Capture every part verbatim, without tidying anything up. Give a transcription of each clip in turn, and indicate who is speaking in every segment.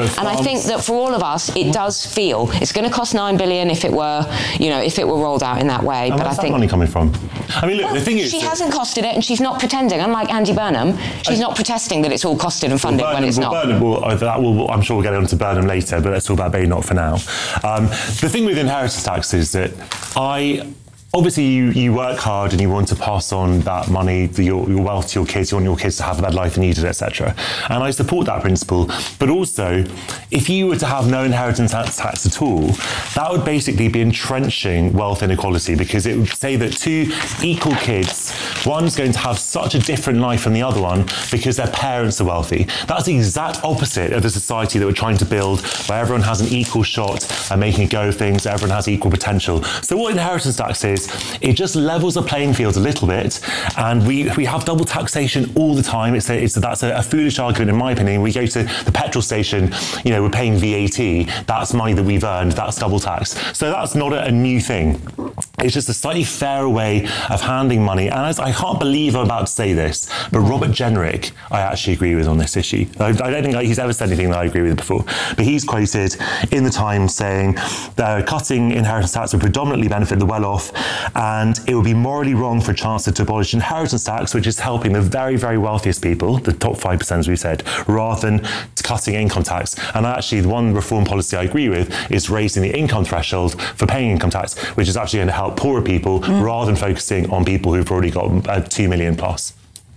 Speaker 1: France...
Speaker 2: And I think that for all of us, it does feel it's going to cost nine billion if it were, you know, if it were rolled out in that way.
Speaker 1: And
Speaker 2: but
Speaker 1: where's
Speaker 2: I think
Speaker 1: that money coming from? I mean, look,
Speaker 2: well,
Speaker 1: the thing is,
Speaker 2: she
Speaker 1: that,
Speaker 2: hasn't costed it, and she's not pretending. Unlike Andy Burnham, she's I, not protesting that it's all costed and funded
Speaker 1: well, Burnham,
Speaker 2: when it's
Speaker 1: well,
Speaker 2: not.
Speaker 1: Burnham will, uh, that will, I'm sure we'll get on to Burnham later, but let's talk about Bay not for now. Um, the thing with inheritance tax is that I. Obviously, you, you work hard and you want to pass on that money, the, your, your wealth to your kids. You want your kids to have a better life than you did, et cetera. And I support that principle. But also, if you were to have no inheritance tax, tax at all, that would basically be entrenching wealth inequality, because it would say that two equal kids, one's going to have such a different life from the other one because their parents are wealthy. That's the exact opposite of the society that we're trying to build, where everyone has an equal shot at making a go of things, everyone has equal potential. So what inheritance tax is, it just levels the playing field a little bit, and we we have double taxation all the time. It's a, it's a, that's a, a foolish argument in my opinion. We go to the petrol station, you know, we're paying V A T. That's money that we've earned. That's double tax. So that's not a, a new thing. It's just a slightly fairer way of handing money. And as I can't believe I'm about to say this, but Robert Jenrick, I actually agree with on this issue. I, I don't think he's ever said anything that I agree with before. But he's quoted in the Times saying that cutting inheritance tax would predominantly benefit the well-off, and it would be morally wrong for a chancellor to abolish inheritance tax, which is helping the very, very wealthiest people, the top five percent, as we said, rather than cutting income tax. And actually, the one reform policy I agree with is raising the income threshold for paying income tax, which is actually going to help poorer people mm. rather than focusing on people who've already got uh, two million plus.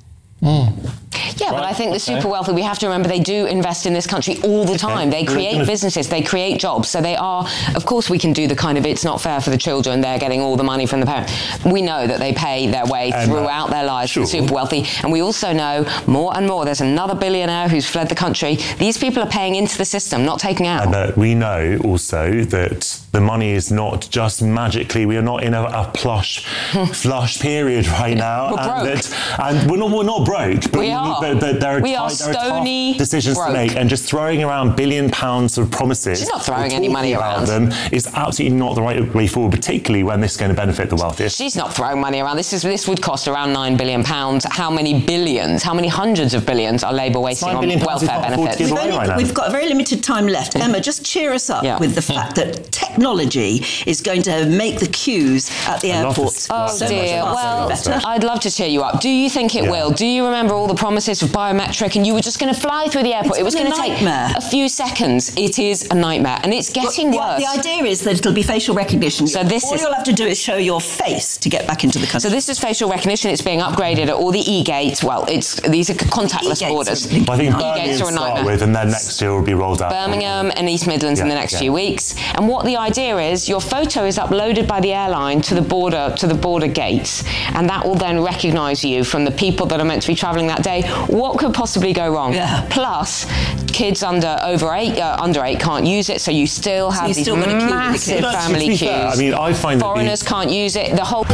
Speaker 2: Mm. Yeah, right. But I think the super wealthy, we have to remember they do invest in this country all the time. They create businesses, they create jobs. So they are, of course we can do the kind of it's not fair for the children, they're getting all the money from the parents. We know that they pay their way um, throughout their lives sure. for the super wealthy. And we also know more and more, there's another billionaire who's fled the country. These people are paying into the system, not taking out.
Speaker 1: And uh, we know also that the money is not just magically, we are not in a, a plush, flush period right now.
Speaker 2: We're
Speaker 1: and
Speaker 2: broke.
Speaker 1: That, and we're not, we're not broke, but,
Speaker 2: we are.
Speaker 1: but, but there are,
Speaker 2: we
Speaker 1: t-
Speaker 2: are
Speaker 1: there are tough decisions
Speaker 2: broke.
Speaker 1: to make, and just throwing around billion pounds of promises.
Speaker 2: She's not throwing any money around.
Speaker 1: Them is absolutely not the right way forward, particularly when this is going to benefit the wealthiest.
Speaker 2: She's not throwing money around. This is this would cost around nine billion pounds. How many billions, how many hundreds of billions are Labour wasting on welfare benefits?
Speaker 3: We've, only, right we've got a very limited time left. Emma, just cheer us up yeah. with the fact that technology is going to make the queues at the airports
Speaker 2: oh
Speaker 3: so
Speaker 2: dear.
Speaker 3: much
Speaker 2: well,
Speaker 3: better.
Speaker 2: I'd love to cheer you up. Do you think it yeah. will? Do you remember all the promises of biometric, and you were just going to fly through the airport?
Speaker 3: It's
Speaker 2: it was going to take
Speaker 3: a
Speaker 2: few seconds. It is a nightmare, and it's getting
Speaker 3: well,
Speaker 2: worse.
Speaker 3: The, the idea is that it'll be facial recognition.
Speaker 2: So this
Speaker 3: all
Speaker 2: is,
Speaker 3: you'll have to do is show your face to get back into the country.
Speaker 2: So this is facial recognition. It's being upgraded at all the e-gates. Well, it's these are contactless
Speaker 3: e-gates
Speaker 2: borders.
Speaker 3: Are,
Speaker 1: I think e-gates are a nightmare. With, and then next year will be rolled out.
Speaker 2: Birmingham and East Midlands yeah, in the next yeah. few weeks. And what the idea is, your photo is uploaded by the airline to the border to the border gates, and that will then recognise you from the people that are meant to be travelling that day. What could possibly go wrong?
Speaker 3: Yeah.
Speaker 2: Plus, kids under over eight, uh, under eight can't use it, so you still have so these still massive the family queues.
Speaker 1: Fair, I mean, I find
Speaker 2: foreigners
Speaker 1: that
Speaker 2: can't use it. The whole.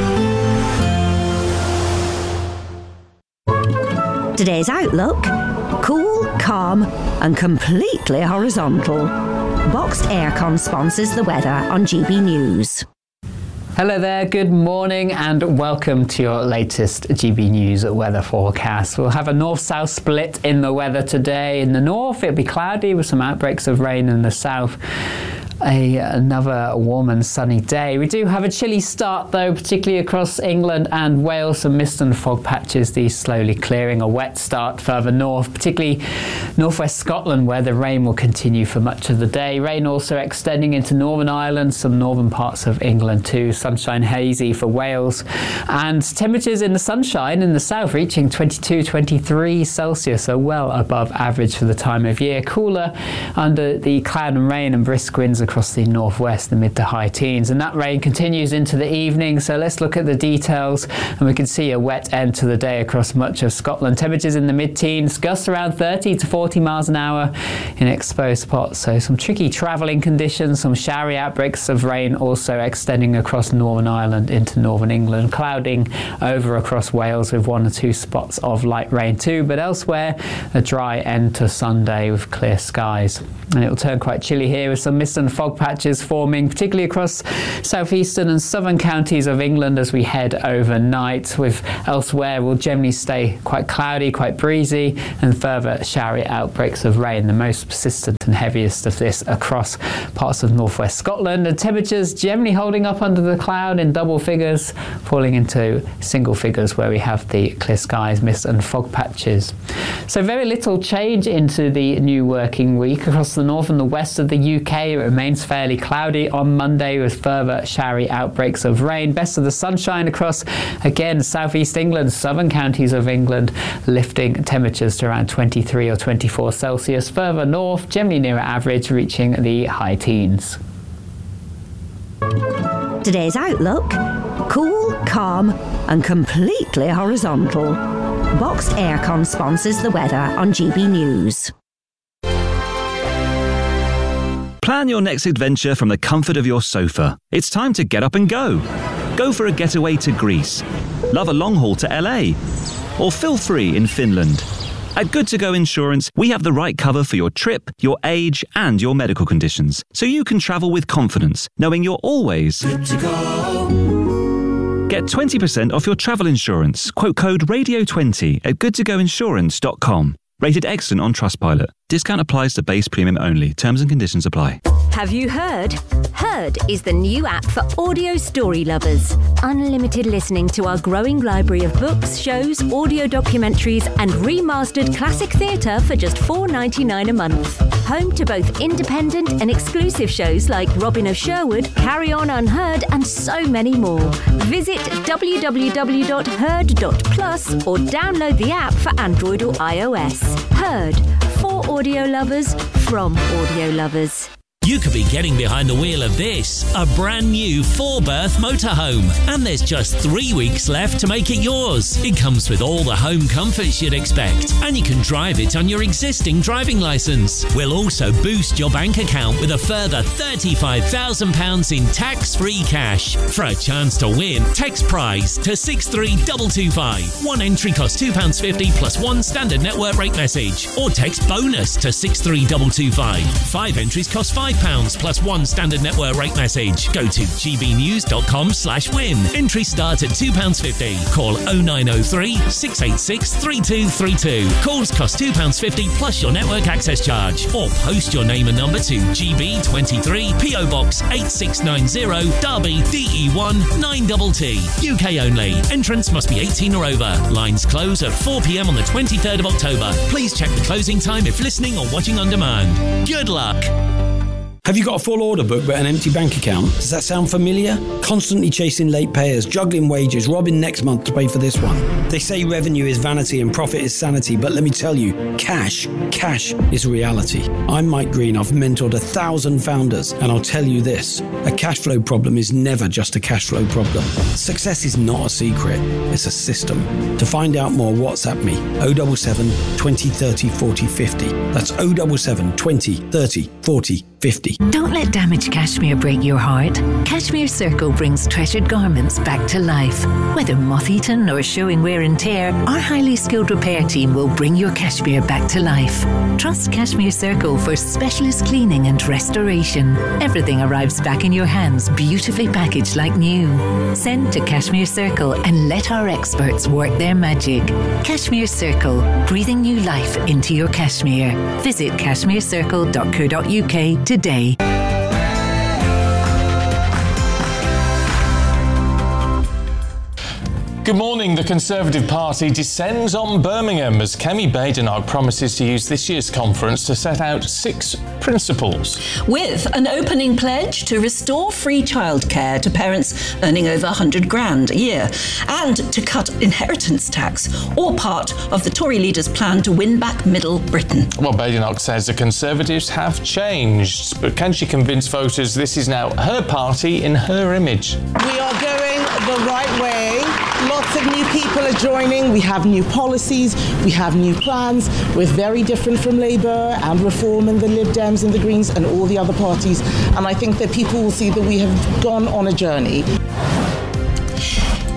Speaker 4: Today's outlook: cool, calm, and completely horizontal. Boxed Aircon sponsors the weather on G B News.
Speaker 5: Hello there, good morning and welcome to your latest G B News weather forecast. We'll have a north-south split in the weather today. In the north, it'll be cloudy with some outbreaks of rain in the south. A, another warm and sunny day. We do have a chilly start though, particularly across England and Wales. Some mist and fog patches, these slowly clearing. A wet start further north, particularly northwest Scotland, where the rain will continue for much of the day. Rain also extending into Northern Ireland, some northern parts of England too. Sunshine hazy for Wales. And temperatures in the sunshine in the south reaching twenty-two, twenty-three Celsius, so well above average for the time of year. Cooler under the cloud and rain and brisk winds across the northwest, the mid to high teens, and that rain continues into the evening. So let's look at the details, and we can see a wet end to the day across much of Scotland. Temperatures in the mid-teens, gusts around thirty to forty miles an hour in exposed spots. So some tricky travelling conditions, some showery outbreaks of rain also extending across Northern Ireland into northern England, clouding over across Wales with one or two spots of light rain too, but elsewhere a dry end to Sunday with clear skies. And it will turn quite chilly here with some mist and fog patches forming, particularly across southeastern and southern counties of England as we head overnight, with elsewhere will generally stay quite cloudy, quite breezy, and further showery outbreaks of rain, the most persistent and heaviest of this across parts of northwest Scotland. And temperatures generally holding up under the cloud in double figures, falling into single figures where we have the clear skies, mist and fog patches. So very little change into the new working week. Across the north and the west of the U K, it remains fairly cloudy on Monday with further showery outbreaks of rain. Best of the sunshine across, again, southeast England, southern counties of England, lifting temperatures to around twenty-three or twenty-four Celsius. Further north, generally near average, reaching the high teens.
Speaker 4: Today's outlook: cool, calm and completely horizontal. Boxed Aircon sponsors the weather on G B News.
Speaker 6: Plan your next adventure from the comfort of your sofa. It's time to get up and go. Go for a getaway to Greece. Love a long haul to L A. Or feel free in Finland. At Good To Go Insurance, we have the right cover for your trip, your age, and your medical conditions, so you can travel with confidence, knowing you're always good to go. Get twenty percent off your travel insurance. Quote code radio twenty at good to go insurance dot com. Rated excellent on Trustpilot. Discount applies to base premium only. Terms and conditions apply.
Speaker 7: Have you heard? Heard is the new app for audio story lovers. Unlimited listening to our growing library of books, shows, audio documentaries and remastered classic theatre for just four dollars ninety-nine a month. Home to both independent and exclusive shows like Robin of Sherwood, Carry On Unheard and so many more. Visit w w w dot heard dot plus or download the app for Android or iOS. Heard. For audio lovers, from audio lovers.
Speaker 8: You could be getting behind the wheel of this, a brand new four-berth motorhome, and there's just three weeks left to make it yours. It comes with all the home comforts you'd expect, and you can drive it on your existing driving licence. We'll also boost your bank account with a further thirty-five thousand pounds in tax-free cash. For a chance to win, text prize to six three two two five. One entry costs two pounds fifty plus one standard network rate message, or text bonus to six three two two five. Five entries cost five pounds plus one standard network rate message. Go to g b news dot com slash win. Entry start at two pounds fifty. Call oh nine oh three, six eight six, three two three two. Calls cost two pounds fifty plus your network access charge. Or post your name and number to G B twenty-three, P O Box eight six nine zero, Derby, D E one nine T T. U K only. Entrance must be eighteen or over. Lines close at four p m on the twenty-third of October. Please check the closing time if listening or watching on demand. Good luck.
Speaker 9: Have you got a full order book but an empty bank account? Does that sound familiar? Constantly chasing late payers, juggling wages, robbing next month to pay for this one. They say revenue is vanity and profit is sanity, but let me tell you, cash, cash is reality. I'm Mike Green. I've mentored a thousand founders, and I'll tell you this, a cash flow problem is never just a cash flow problem. Success is not a secret, it's a system. To find out more, WhatsApp me, oh seven seven, twenty, thirty, forty, fifty. That's oh seven seven, twenty, thirty, forty, fifty.
Speaker 10: Don't let damaged cashmere break your heart. Cashmere Circle brings treasured garments back to life. Whether moth-eaten or showing wear and tear, our highly skilled repair team will bring your cashmere back to life. Trust Cashmere Circle for specialist cleaning and restoration. Everything arrives back in your hands, beautifully packaged like new. Send to Cashmere Circle and let our experts work their magic. Cashmere Circle, breathing new life into your cashmere. Visit cashmere circle dot co dot u k today.
Speaker 11: Good morning. The Conservative Party descends on Birmingham as Kemi Badenoch promises to use this year's conference to set out six principles.
Speaker 3: With an opening pledge to restore free childcare to parents earning over one hundred grand a year and to cut inheritance tax, all part of the Tory leader's plan to win back Middle Britain.
Speaker 11: Well, Badenoch says the Conservatives have changed, but can she convince voters this is now her party in her image?
Speaker 12: We are going the right way. Lots of new people are joining. We have new policies. We have new plans. We're very different from Labour and Reform and the Lib Dems and the Greens and all the other parties. And I think that people will see that we have gone on a journey.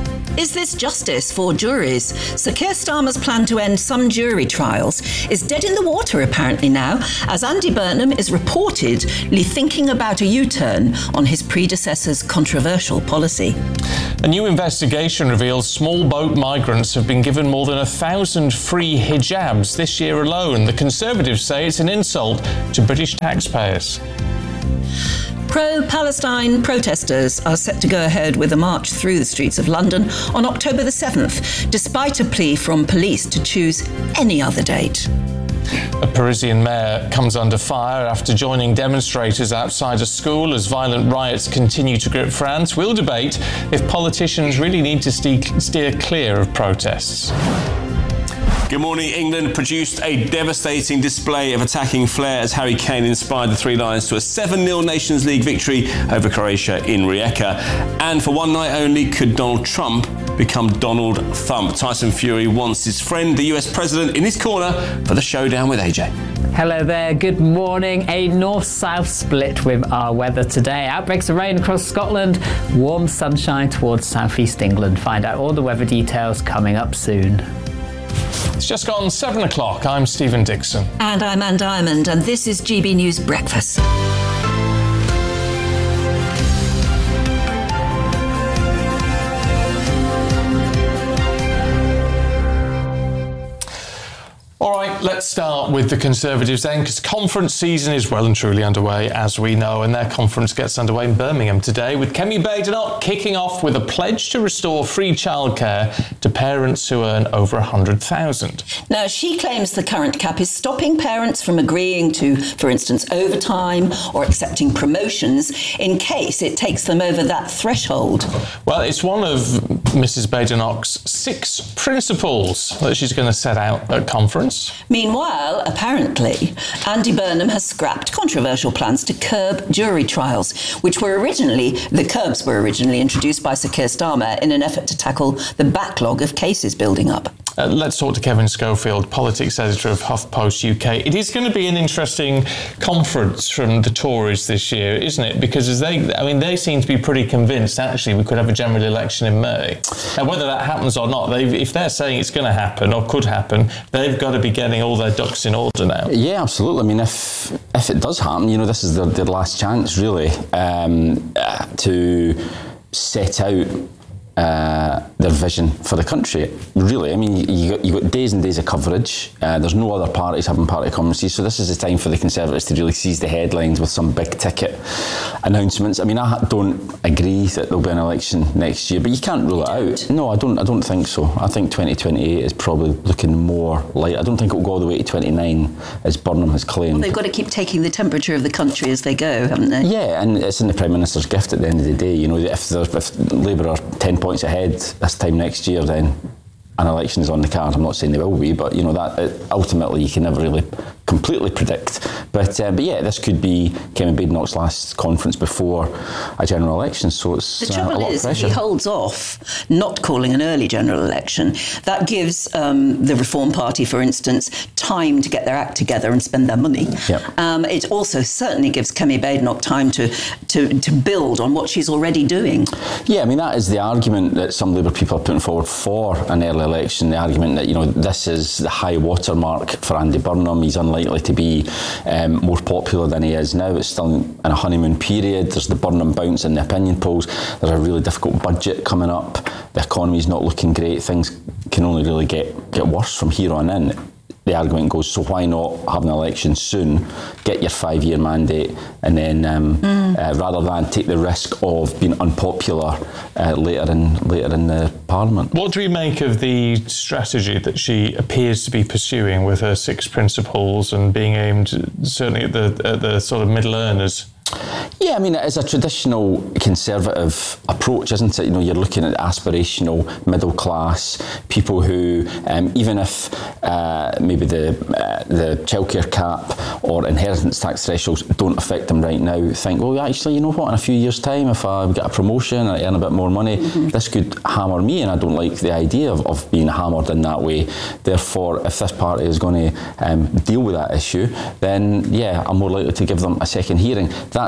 Speaker 3: Is this justice for juries? Sir Keir Starmer's plan to end some jury trials is dead in the water apparently now, as Andy Burnham is reportedly thinking about a U-turn on his predecessor's controversial policy.
Speaker 11: A new investigation reveals small boat migrants have been given more than a thousand free hijabs this year alone. The Conservatives say it's an insult to British taxpayers.
Speaker 3: Pro-Palestine protesters are set to go ahead with a march through the streets of London on October the seventh, despite a plea from police to choose any other date.
Speaker 11: A Parisian mayor comes under fire after joining demonstrators outside a school as violent riots continue to grip France. We'll debate if politicians really need to steer clear of protests.
Speaker 13: Good morning. England produced a devastating display of attacking flair as Harry Kane inspired the Three Lions to a seven nil Nations League victory over Croatia in Rijeka. And for one night only, could Donald Trump become Donald Thump? Tyson Fury wants his friend, the U S president, in his corner for the showdown with A J.
Speaker 5: Hello there, good morning. A north-south split with our weather today. Outbreaks of rain across Scotland, warm sunshine towards southeast England. Find out all the weather details coming up soon.
Speaker 11: It's just gone seven o'clock. I'm Stephen Dixon.
Speaker 3: And I'm Anne Diamond, and this is G B News Breakfast.
Speaker 11: All right, let's start with the Conservatives then, because conference season is well and truly underway, as we know, and their conference gets underway in Birmingham today, with Kemi Badenoch kicking off with a pledge to restore free childcare to parents who earn over one hundred thousand pounds.
Speaker 3: Now, she claims the current cap is stopping parents from agreeing to, for instance, overtime or accepting promotions in case it takes them over that threshold.
Speaker 11: Well, it's one of Missus Badenoch's six principles that she's going to set out at conference.
Speaker 3: Meanwhile, apparently, Andy Burnham has scrapped controversial plans to curb jury trials, which were originally, the curbs were originally introduced by Sir Keir Starmer in an effort to tackle the backlog of cases building up.
Speaker 11: Uh, let's talk to Kevin Schofield, politics editor of HuffPost U K. It is going to be an interesting conference from the Tories this year, isn't it? Because as they, I mean, they seem to be pretty convinced, actually, we could have a general election in May. Now, whether that happens or not, if they're saying it's going to happen or could happen, they've got to be getting all their ducks in order now.
Speaker 14: Yeah, absolutely. I mean, if if it does happen, you know, this is their, their last chance, really, um, uh, to set out Uh, their vision for the country. Really, I mean, you got, you got days and days of coverage. Uh, there's no other parties having party conferences, so this is the time for the Conservatives to really seize the headlines with some big ticket announcements. I mean, I don't agree that there'll be an election next year, but you can't rule it out. No, I don't. I don't think so. I think twenty twenty-eight is probably looking more like. I don't think it will go all the way to twenty-nine, as Burnham has claimed.
Speaker 3: Well, they've got to keep taking the temperature of the country as they go, haven't they?
Speaker 14: Yeah, and it's in the Prime Minister's gift at the end of the day. You know, if, if Labour are ten points ahead this time next year, then an election is on the card. I'm not saying they will be, but you know that it, ultimately you can never really completely predict. But uh, but yeah, this could be Kemi Badenoch's last conference before a general election, so it's
Speaker 3: the trouble
Speaker 14: uh, a lot
Speaker 3: is,
Speaker 14: of pressure.
Speaker 3: if he holds off not calling an early general election, that gives um, the Reform Party, for instance, time to get their act together and spend their money.
Speaker 14: Yep.
Speaker 3: Um, it also certainly gives Kemi Badenoch time to, to to build on what she's already doing.
Speaker 14: Yeah, I mean that is the argument that some Labour people are putting forward for an early election. The argument that, you know, this is the high water mark for Andy Burnham. He's unlikely to be um, more popular than he is now. It's still in a honeymoon period. There's the Burnham bounce in the opinion polls. There's a really difficult budget coming up. The economy's not looking great. Things can only really get, get worse from here on in. The argument goes, so why not have an election soon, get your five-year mandate, and then um, mm. uh, rather than take the risk of being unpopular uh, later in later in the Parliament.
Speaker 11: What do we make of the strategy that she appears to be pursuing with her six principles and being aimed certainly at the at the sort of middle earners?
Speaker 14: Yeah, I mean, it is a traditional Conservative approach, isn't it? You know, you're looking at aspirational middle class people who, um, even if uh, maybe the uh, the childcare cap or inheritance tax thresholds don't affect them right now, think, well, actually, you know what? In a few years' time, if I get a promotion and I earn a bit more money, mm-hmm. this could hammer me, and I don't like the idea of, of being hammered in that way. Therefore, if this party is going to um, deal with that issue, then yeah, I'm more likely to give them a second hearing. That that's the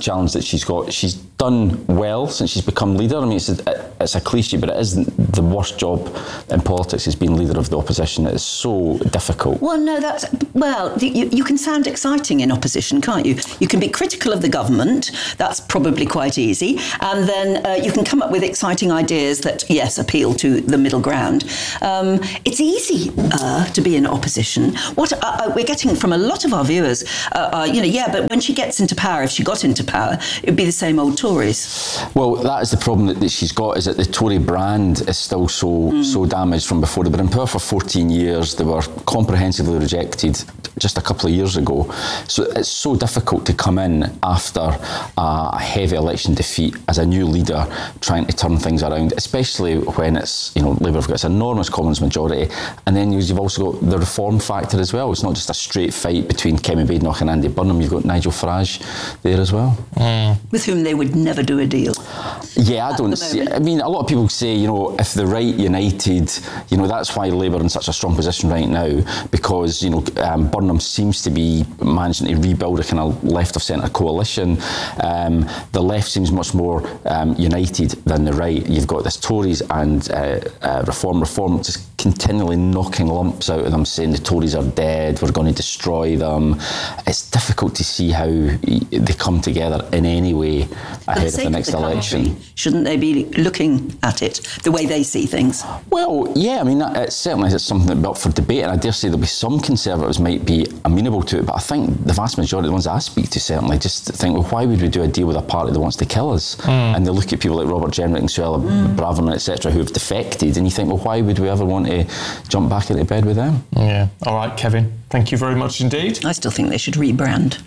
Speaker 14: challenge that she's got. She's done well since she's become leader. I mean, it's a, it's a cliche, but it isn't the worst job in politics is being leader of the opposition. It is so difficult.
Speaker 3: Well, no, that's, well, you, you can sound exciting in opposition, can't you? You can be critical of the government, that's probably quite easy, and then uh, you can come up with exciting ideas that, yes, appeal to the middle ground. Um, it's easy uh, to be in opposition. What uh, we're getting from a lot of our viewers, uh, uh, you know, yeah, but when she gets into power, if she got into power, it would be the same old Tories.
Speaker 14: Well, that is the problem that, that she's got, is that the Tory brand is still so mm. so damaged from before. They were in power for fourteen years. They were comprehensively rejected just a couple of years ago. So it's so difficult to come in after a heavy election defeat as a new leader trying to turn things around, especially when it's, you know, Labour have got this enormous Commons majority, and then you've also got the reform factor as well. It's not just a straight fight between Kemi Badenoch and Andy Burnham. You've got Nigel Farage there as well.
Speaker 3: Mm. With whom they would never do a deal.
Speaker 14: Yeah, I don't see it. I mean, a lot of people say, you know, if the right united, you know, that's why Labour are in such a strong position right now, because, you know, um, Burnham seems to be managing to rebuild a kind of left of centre coalition. Um, the left seems much more um, united than the right. You've got this Tories and uh, uh, Reform, Reform just continually knocking lumps out of them, saying the Tories are dead, we're going to destroy them. It's difficult to see how they come together in any way ahead of the next
Speaker 3: the
Speaker 14: election.
Speaker 3: Country, shouldn't they be looking at it the way they see things?
Speaker 14: Well, yeah, I mean, that, it certainly is something that's up for debate, and I dare say there'll be some Conservatives might be amenable to it, but I think the vast majority of the ones I speak to certainly just think, well, why would we do a deal with a party that wants to kill us? Mm. And they look at people like Robert Jenrick and Suella mm. Braverman, et cetera, who have defected, and you think, well, why would we ever want to jump back into bed with them?
Speaker 11: Yeah. All right, Kevin, thank you very much indeed.
Speaker 3: I still think they should rebrand.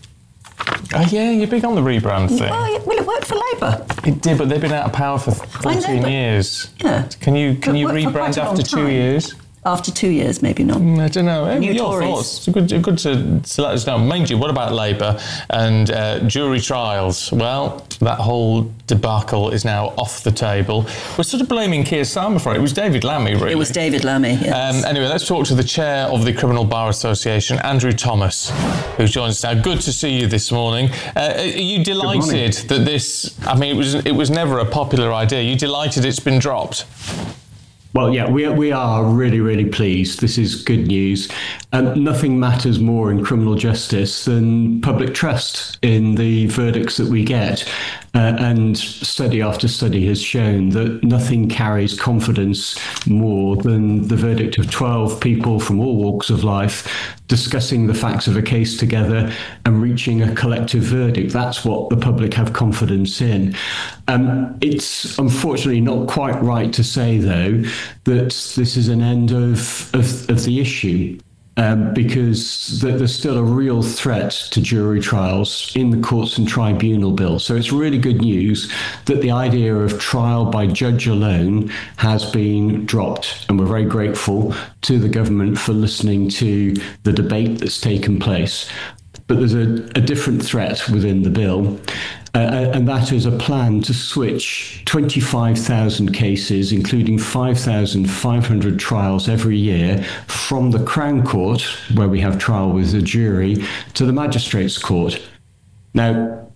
Speaker 11: Oh, yeah, you're big on the rebrand thing.
Speaker 3: Well, well, it worked for Labour.
Speaker 11: It did, but they've been out of power for fourteen
Speaker 3: know,
Speaker 11: years.
Speaker 3: Yeah.
Speaker 11: Can you can you rebrand after two years?
Speaker 3: After two years, maybe not.
Speaker 11: Mm, I don't know.
Speaker 3: New
Speaker 11: Your
Speaker 3: Tories.
Speaker 11: thoughts. It's good, good to, to let us know. Mind you, what about Labour and uh, jury trials? Well, that whole debacle is now off the table. We're sort of blaming Keir Starmer for it. It was David Lammy, really.
Speaker 3: It was David Lammy, yes.
Speaker 11: Um, anyway, let's talk to the chair of the Criminal Bar Association, Andrew Thomas, who joins us now. Good to see you this morning. Uh, are you delighted that this... I mean, it was it was never a popular idea. Are you delighted it's been dropped?
Speaker 15: Well, yeah, we, we are really, really pleased. This is good news. Um, nothing matters more in criminal justice than public trust in the verdicts that we get. Uh, and study after study has shown that nothing carries confidence more than the verdict of twelve people from all walks of life discussing the facts of a case together and reaching a collective verdict. That's what the public have confidence in. Um, it's unfortunately not quite right to say, though, that this is an end of, of, of the issue. Um, because th- there's still a real threat to jury trials in the Courts and Tribunal Bill. So it's really good news that the idea of trial by judge alone has been dropped. And we're very grateful to the government for listening to the debate that's taken place. But there's a, a different threat within the bill. Uh, and that is a plan to switch twenty-five thousand cases, including five thousand five hundred trials every year, from the Crown Court, where we have trial with a jury, to the Magistrates' Court. Now,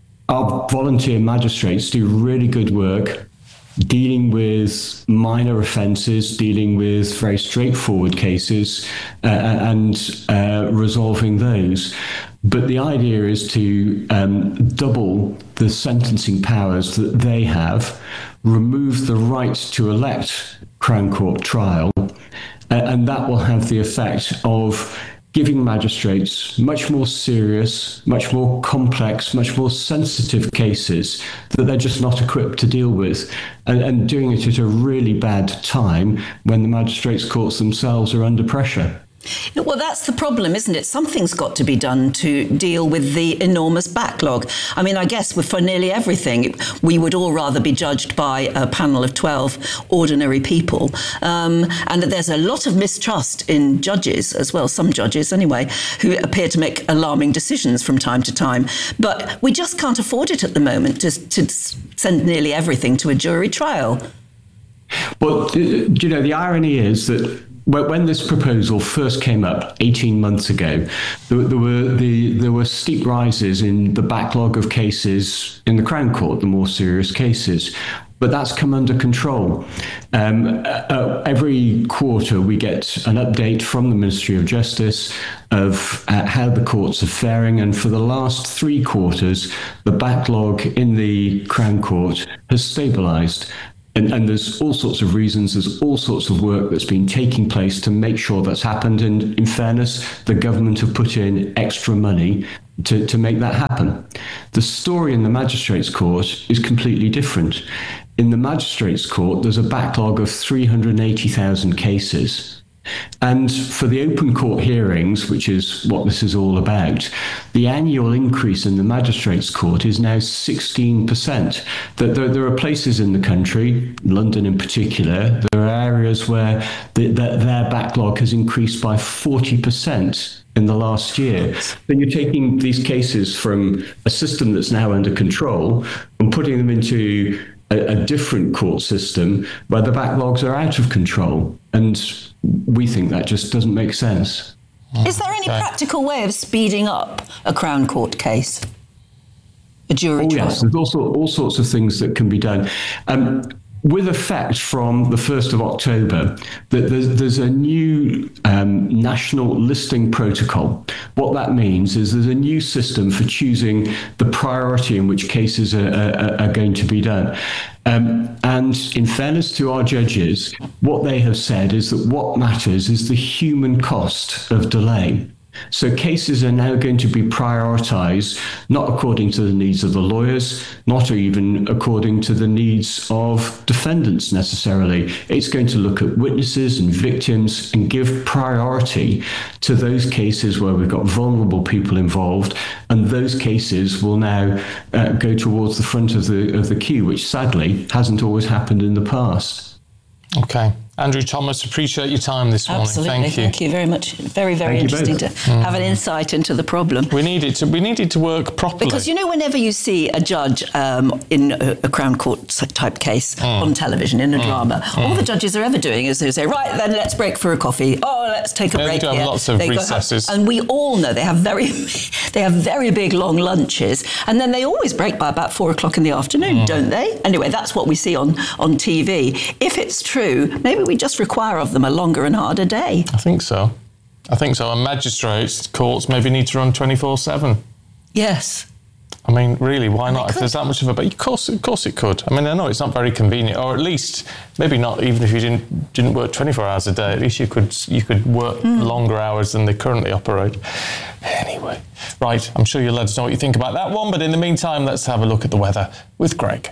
Speaker 15: our volunteer magistrates do really good work dealing with minor offences, dealing with very straightforward cases, uh, and uh, resolving those. But the idea is to um, double the sentencing powers that they have, remove the right to elect Crown Court trial, uh, and that will have the effect of giving magistrates much more serious, much more complex, much more sensitive cases that they're just not equipped to deal with, and, and doing it at a really bad time when the magistrates' courts themselves are under pressure.
Speaker 3: Well, that's the problem, isn't it? Something's got to be done to deal with the enormous backlog. I mean, I guess for nearly everything, we would all rather be judged by a panel of twelve ordinary people. Um, and that there's a lot of mistrust in judges as well, some judges anyway, who appear to make alarming decisions from time to time. But we just can't afford it at the moment to, to send nearly everything to a jury trial.
Speaker 15: Well, you know, the irony is that when this proposal first came up eighteen months ago, there, there were the there were steep rises in the backlog of cases in the Crown Court, the more serious cases. But that's come under control. Um, uh, every quarter we get an update from the Ministry of Justice of uh, how the courts are faring, and for the last three quarters, the backlog in the Crown Court has stabilised. And, and there's all sorts of reasons, there's all sorts of work that's been taking place to make sure that's happened. And in fairness, the government have put in extra money to, to make that happen. The story in the Magistrates' Court is completely different. In the Magistrates' Court, there's a backlog of three hundred eighty thousand cases. And for the open court hearings, which is what this is all about, the annual increase in the Magistrates' Court is now sixteen percent. There, there, there are places in the country, London in particular, there are areas where the, the, their backlog has increased by forty percent in the last year. Then you're taking these cases from a system that's now under control and putting them into a, a different court system where the backlogs are out of control. And we think that just doesn't make sense.
Speaker 3: Is there any practical way of speeding up a Crown Court case? A jury
Speaker 15: oh,
Speaker 3: trial?
Speaker 15: Yes, there's also all sorts of things that can be done. Um, with effect from the first of October, that there's, there's a new um, national listing protocol. What that means is there's a new system for choosing the priority in which cases are, are, are going to be done. Um, and in fairness to our judges, what they have said is that what matters is the human cost of delay. So cases are now going to be prioritised, not according to the needs of the lawyers, not even according to the needs of defendants necessarily. It's going to look at witnesses and victims and give priority to those cases where we've got vulnerable people involved, and those cases will now uh, go towards the front of the of the queue, which sadly hasn't always happened in the past.
Speaker 11: Okay. Andrew Thomas, appreciate your time this morning.
Speaker 3: Absolutely.
Speaker 11: Thank you.
Speaker 3: Thank you very much. Very, very
Speaker 11: Thank you
Speaker 3: interesting to
Speaker 11: both.
Speaker 3: have an insight into the problem.
Speaker 11: We need it to, we need it to work properly.
Speaker 3: Because, you know, whenever you see a judge um, in a, a Crown Court type case
Speaker 11: Mm.
Speaker 3: on television, in a
Speaker 11: Mm.
Speaker 3: drama,
Speaker 11: Mm.
Speaker 3: all the judges are ever doing is they say, right, then let's break for a coffee. Oh, let's take a
Speaker 11: Yeah, they
Speaker 3: break
Speaker 11: do have
Speaker 3: here.
Speaker 11: lots of
Speaker 3: They go have-
Speaker 11: recesses.
Speaker 3: and we all know they have very, they have very big, long lunches. And then they always break by about four o'clock in the afternoon,
Speaker 11: Mm.
Speaker 3: don't they? Anyway, that's what we see on, on T V. If it's true, maybe we just require of them a longer and harder day.
Speaker 11: I think so. I think so. And magistrates, courts maybe need to run twenty-four seven.
Speaker 3: Yes.
Speaker 11: I mean, really, why not? If there's that much of a... But of course, of course it could. I mean, I know it's not very convenient, or at least maybe not even if you didn't didn't work twenty-four hours a day, at least you could you could work
Speaker 3: Mm.
Speaker 11: longer hours than they currently operate. Anyway, right, I'm sure you'll let us know what you think about that one, but in the meantime, let's have a look at the weather with Greg.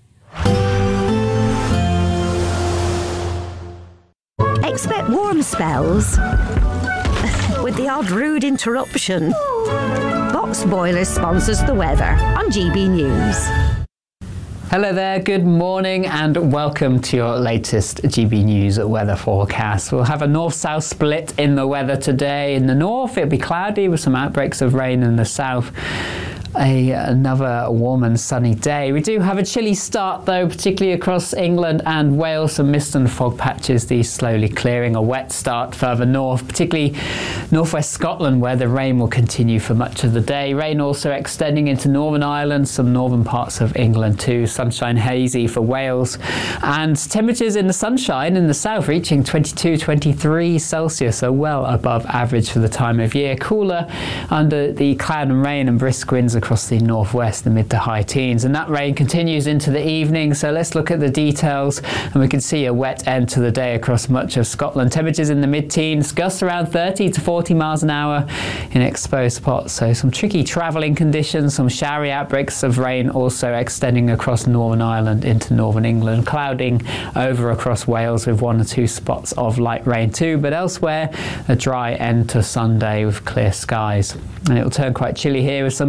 Speaker 4: Expect warm spells with the odd rude interruption. Box Boilers sponsors the weather on G B News.
Speaker 5: Hello there, good morning and welcome to your latest G B News weather forecast. We'll have a north-south split in the weather today. In the north, it'll be cloudy with some outbreaks of rain in the south. A, another warm and sunny day. We do have a chilly start though, particularly across England and Wales. Some mist and fog patches, these slowly clearing. A wet start further north, particularly northwest Scotland where the rain will continue for much of the day. Rain also extending into Northern Ireland, some northern parts of England too. Sunshine hazy for Wales. And temperatures in the sunshine in the south reaching twenty-two, twenty-three Celsius, so well above average for the time of year. Cooler under the cloud and rain and brisk winds across the northwest, the mid to high teens, and that rain continues into the evening. So let's look at the details, and we can see a wet end to the day across much of Scotland. Temperatures in the mid-teens, gusts around thirty to forty miles an hour in exposed spots. So some tricky travelling conditions, some showery outbreaks of rain also extending across Northern Ireland into northern England, clouding over across Wales with one or two spots of light rain too, but elsewhere a dry end to Sunday with clear skies. And it will turn quite chilly here with some mist and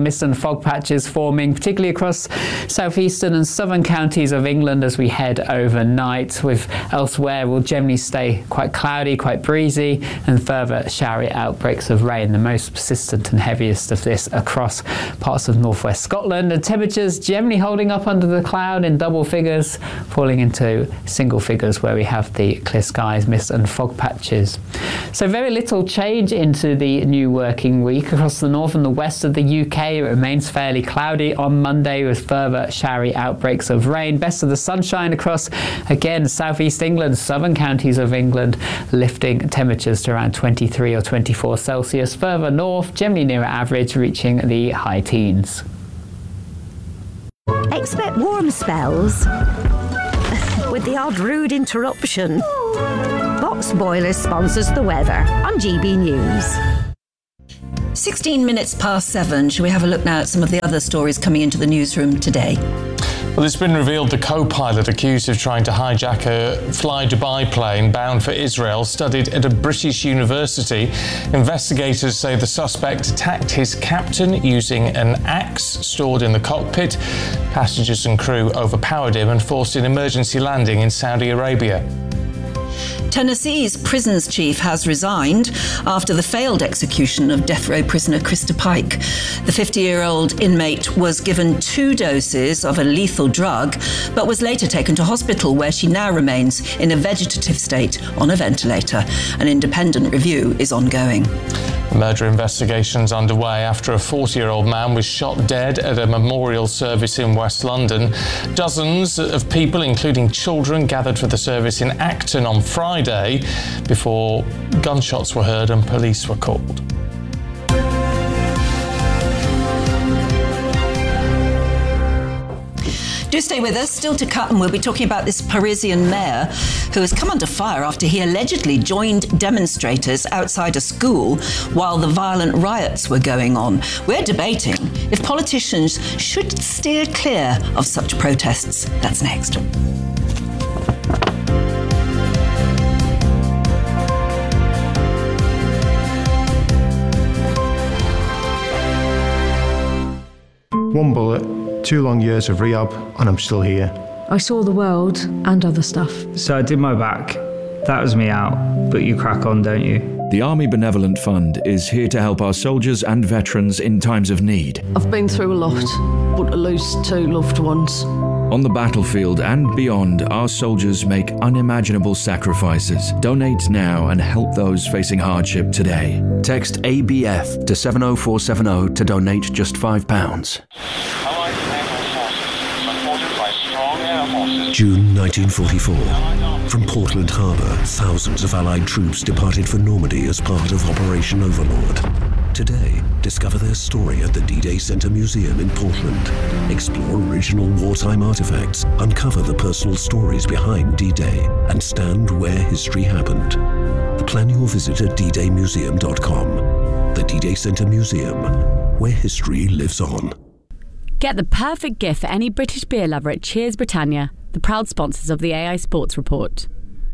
Speaker 5: fog patches forming, particularly across southeastern and southern counties of England as we head overnight, with elsewhere will generally stay quite cloudy, quite breezy, and further showery outbreaks of rain, the most persistent and heaviest of this across parts of northwest Scotland. And temperatures generally holding up under the cloud in double figures, falling into single figures where we have the clear skies, mist and fog patches. So very little change into the new working week. Across the north and the west of the U K, it remains fairly cloudy on Monday with further showery outbreaks of rain. Best of the sunshine across, again, southeast England, southern counties of England, lifting temperatures to around twenty-three or twenty-four Celsius. Further north, generally near average, reaching the high teens.
Speaker 4: Expect warm spells with the odd rude interruption. Box Boilers sponsors the weather on G B News.
Speaker 3: sixteen minutes past seven. Shall we have a look now at some of the other stories coming into the newsroom today?
Speaker 11: Well, it's been revealed the co-pilot accused of trying to hijack a Fly Dubai plane bound for Israel studied at a British university. Investigators say the suspect attacked his captain using an axe stored in the cockpit. Passengers and crew overpowered him and forced an emergency landing in Saudi Arabia.
Speaker 3: Tennessee's prisons chief has resigned after the failed execution of death row prisoner Krista Pike. The fifty-year-old inmate was given two doses of a lethal drug, but was later taken to hospital, where she now remains in a vegetative state on a ventilator. An independent review is ongoing.
Speaker 11: A murder investigation's underway after a forty-year-old man was shot dead at a memorial service in West London. Dozens of people, including children, gathered for the service in Acton on Friday before gunshots were heard and police were called.
Speaker 3: Do stay with us. Still to come, we'll be talking about this Parisian mayor who has come under fire after he allegedly joined demonstrators outside a school while the violent riots were going on. We're debating if politicians should steer clear of such protests. That's next.
Speaker 16: One bullet, two long years of rehab, and I'm still here.
Speaker 17: I saw the world and other stuff.
Speaker 18: So I did my back. That was me out, but you crack on, don't you?
Speaker 19: The Army Benevolent Fund is here to help our soldiers and veterans in times of need.
Speaker 17: I've been through a lot, but to lose two loved ones.
Speaker 19: On the battlefield and beyond, our soldiers make unimaginable sacrifices. Donate now and help those facing hardship today. Text A B F to seven oh four seven oh to donate just five pounds.
Speaker 20: June nineteen forty-four. From Portland Harbour, thousands of Allied troops departed for Normandy as part of Operation Overlord. Today, discover their story at the D-Day Centre Museum in Portland. Explore original wartime artefacts, uncover the personal stories behind D-Day, and stand where history happened. Plan your visit at d day museum dot com. The D-Day Centre Museum, where history lives on.
Speaker 21: Get the perfect gift for any British beer lover at Cheers Britannia, the proud sponsors of the A I Sports Report.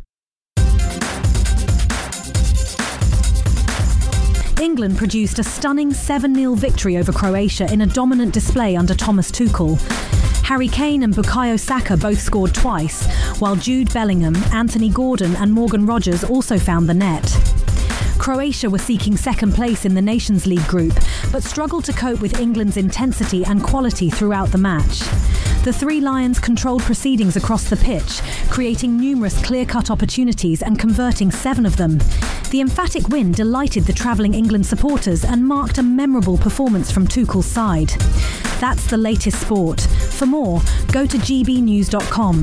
Speaker 22: England produced a stunning seven nil victory over Croatia in a dominant display under Thomas Tuchel. Harry Kane and Bukayo Saka both scored twice, while Jude Bellingham, Anthony Gordon and Morgan Rogers also found the net. Croatia were seeking second place in the Nations League group, but struggled to cope with England's intensity and quality throughout the match. The Three Lions controlled proceedings across the pitch, creating numerous clear-cut opportunities and converting seven of them. The emphatic win delighted the travelling England supporters and marked a memorable performance from Tuchel's side. That's the latest sport. For more, go to g b news dot com.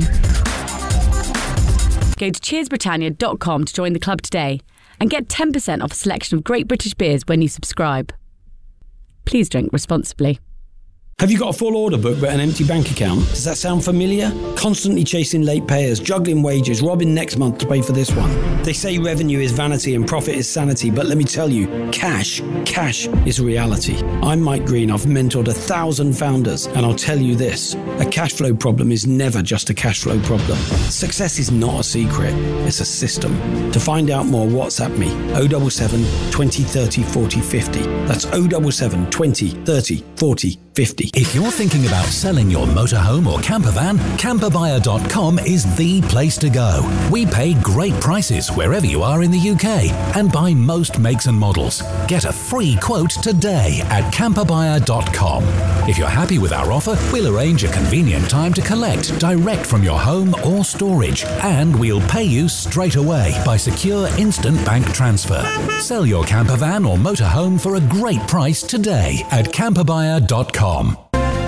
Speaker 21: Go to cheers britannia dot com to join the club today and get ten percent off a selection of great British beers when you subscribe. Please drink responsibly.
Speaker 9: Have you got a full order book but an empty bank account? Does that sound familiar? Constantly chasing late payers, juggling wages, robbing next month to pay for this one. They say revenue is vanity and profit is sanity, but let me tell you, cash, cash is reality. I'm Mike Green. I've mentored a thousand founders, and I'll tell you this, a cash flow problem is never just a cash flow problem. Success is not a secret, it's a system. To find out more, WhatsApp me, oh seven seven, twenty, thirty, forty, fifty. That's oh seven seven, twenty, thirty, forty, fifty.
Speaker 1: If you're thinking about selling your motorhome or camper van, camper buyer dot com is the place to go. We pay great prices wherever you are in the U K and buy most makes and models. Get a free quote today at camper buyer dot com. If you're happy with our offer, we'll arrange a convenient time to collect direct from your home or storage, and we'll pay you straight away by secure instant bank transfer. Sell your camper van or motorhome for a great price today at camper buyer dot com.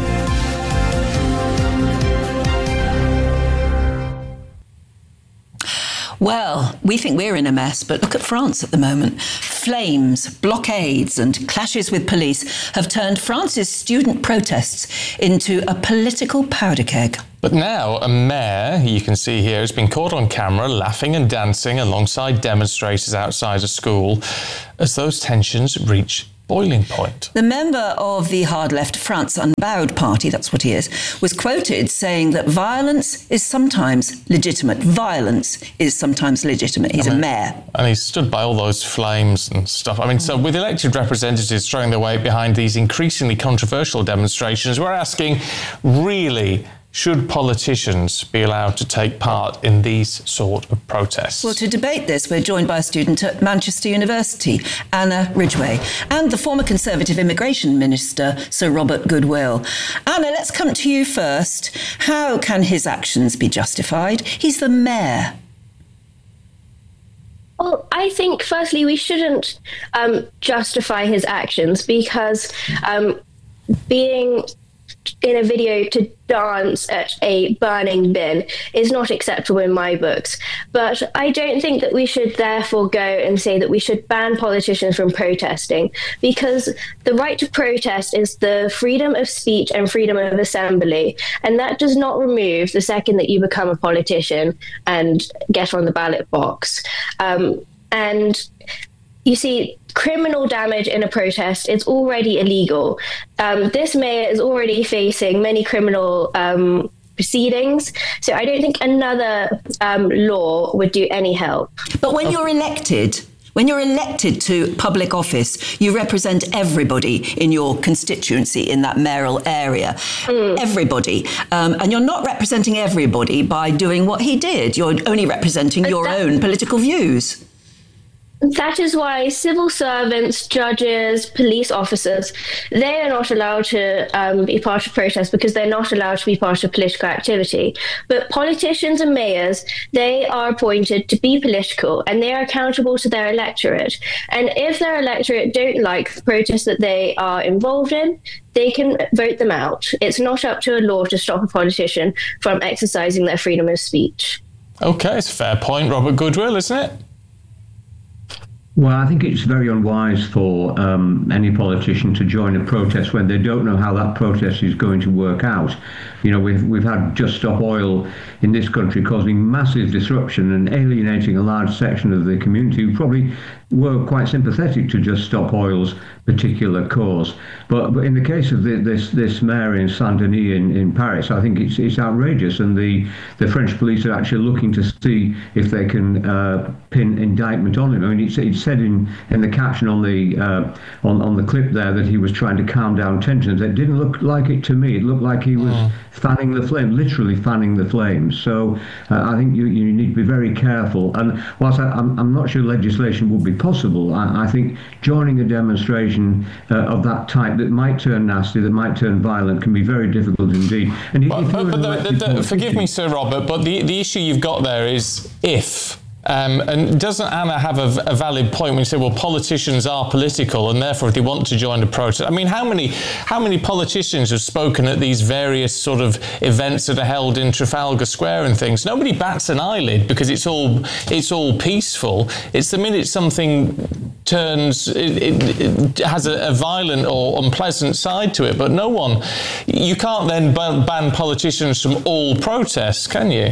Speaker 3: Well, we think we're in a mess, but look at France at the moment. Flames, blockades and clashes with police have turned France's student protests into a political powder keg.
Speaker 11: But now a mayor, you can see here, has been caught on camera laughing and dancing alongside demonstrators outside a school as those tensions reach boiling point.
Speaker 3: The member of the hard-left France Unbowed party, that's what he is, was quoted saying that violence is sometimes legitimate. Violence is sometimes legitimate. He's
Speaker 11: I mean,
Speaker 3: a mayor.
Speaker 11: And he stood by all those flames and stuff. I mean, so with elected representatives throwing their weight behind these increasingly controversial demonstrations, we're asking, really, should politicians be allowed to take part in these sort of protests?
Speaker 3: Well, to debate this, we're joined by a student at Manchester University, Anna Ridgway, and the former Conservative Immigration Minister, Sir Robert Goodwill. Anna, let's come to you first. How can his actions be justified? He's the mayor.
Speaker 2: Well, I think, firstly, we shouldn't um, justify his actions because um, being in a video to dance at a burning bin is not acceptable in my books. But I don't think that we should therefore go and say that we should ban politicians from protesting, because the right to protest is the freedom of speech and freedom of assembly. And that does not remove the second that you become a politician and get on the ballot box. Um, and you see, criminal damage in a protest is already illegal. Um, this mayor is already facing many criminal um, proceedings, so I don't think another um, law would do any help.
Speaker 3: But when you're elected, when you're elected to public office, you represent everybody in your constituency in that mayoral area. Mm. Everybody. Um, and you're not representing everybody by doing what he did. You're only representing your that- own political views.
Speaker 2: That is why civil servants, judges, police officers, they are not allowed to um, be part of protests because they're not allowed to be part of political activity. But politicians and mayors, they are appointed to be political and they are accountable to their electorate. And if their electorate don't like the protests that they are involved in, they can vote them out. It's not up to a law to stop a politician from exercising their freedom of speech.
Speaker 11: OK, it's a fair point, Robert Goodwill, isn't it?
Speaker 15: Well, I think it's very unwise for um, any politician to join a protest when they don't know how that protest is going to work out. You know, we've we've had Just Stop Oil in this country causing massive disruption and alienating a large section of the community who probably were quite sympathetic to Just Stop Oil's particular cause. But but in the case of the, this this mayor in Saint-Denis in, in Paris, I think it's it's outrageous, and the, the French police are actually looking to see if they can uh, pin indictment on him. I mean, it's, it's said in, in the caption on the uh, on on the clip there that he was trying to calm down tensions. It didn't look like it to me. It looked like he was mm. fanning the flame, literally fanning the flames. So uh, I think you you need to be very careful. And whilst I, I'm I'm not sure legislation would be possible, I, I think joining a demonstration uh, of that type that might turn nasty, that might turn violent, can be very difficult indeed. And
Speaker 11: but, but, but the, the, the, forgive me, Sir Robert, but the, the issue you've got there is if. Um, and doesn't Anna have a, a valid point when you say, well, politicians are political and therefore if they want to join a protest? I mean, how many how many politicians have spoken at these various sort of events that are held in Trafalgar Square and things? Nobody bats an eyelid because it's all it's all peaceful. It's the minute something turns, it, it, it has a, a violent or unpleasant side to it, but no one, you can't then ban, ban politicians from all protests, can you?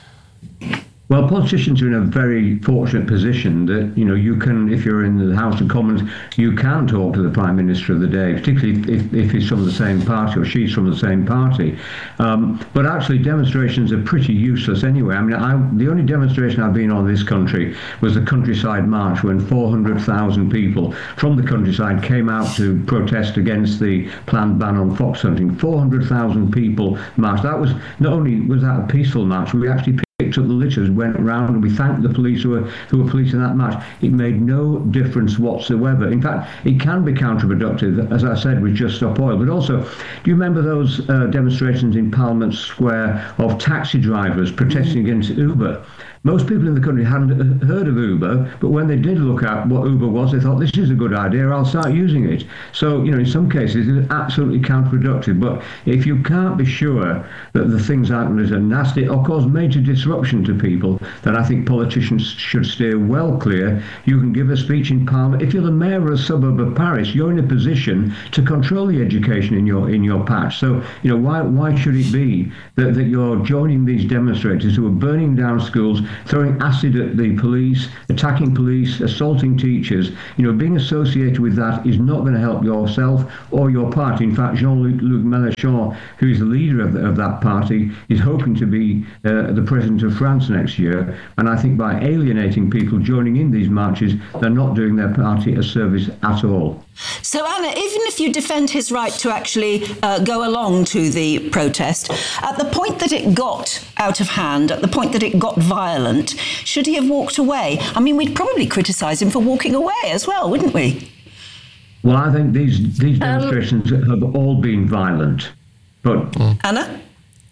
Speaker 15: Well, politicians are in a very fortunate position that, you know, you can, if you're in the House of Commons, you can talk to the Prime Minister of the day, particularly if, if he's from the same party or she's from the same party. Um, but actually, demonstrations are pretty useless anyway. I mean, I, the only demonstration I've been on in this country was the Countryside March, when four hundred thousand people from the countryside came out to protest against the planned ban on fox hunting. four hundred thousand people marched. That was, not only was that a peaceful march, we actually picked up the litters, went around, and we thanked the police who were who were policing that march. It made no difference whatsoever. In fact, it can be counterproductive, as I said, with Just Stop Oil. But also, do you remember those uh, demonstrations in Parliament Square of taxi drivers protesting against Uber? Most people in the country hadn't heard of Uber, but when they did look at what Uber was, they thought, this is a good idea, I'll start using it. So, you know, in some cases, it's absolutely counterproductive. But if you can't be sure that the things aren't going to nasty or cause major disruption to people, then I think politicians should steer well clear. You can give a speech in Parliament. If you're the mayor of a suburb of Paris, you're in a position to control the education in your in your patch. So, you know, why why should it be that, that you're joining these demonstrators who are burning down schools, throwing acid at the police, attacking police, assaulting teachers? You know, being associated with that is not going to help yourself or your party. In fact, Jean-Luc Mélenchon, who is the leader of, the, of that party, is hoping to be uh, the president of France next year. And I think by alienating people joining in these marches, they're not doing their party a service at all.
Speaker 3: So, Anna, even if you defend his right to actually uh, go along to the protest, at the point that it got out of hand, at the point that it got violent, should he have walked away? I mean, we'd probably criticise him for walking away as well, wouldn't we?
Speaker 15: Well, I think these, these demonstrations um, have all been violent. But
Speaker 3: Anna?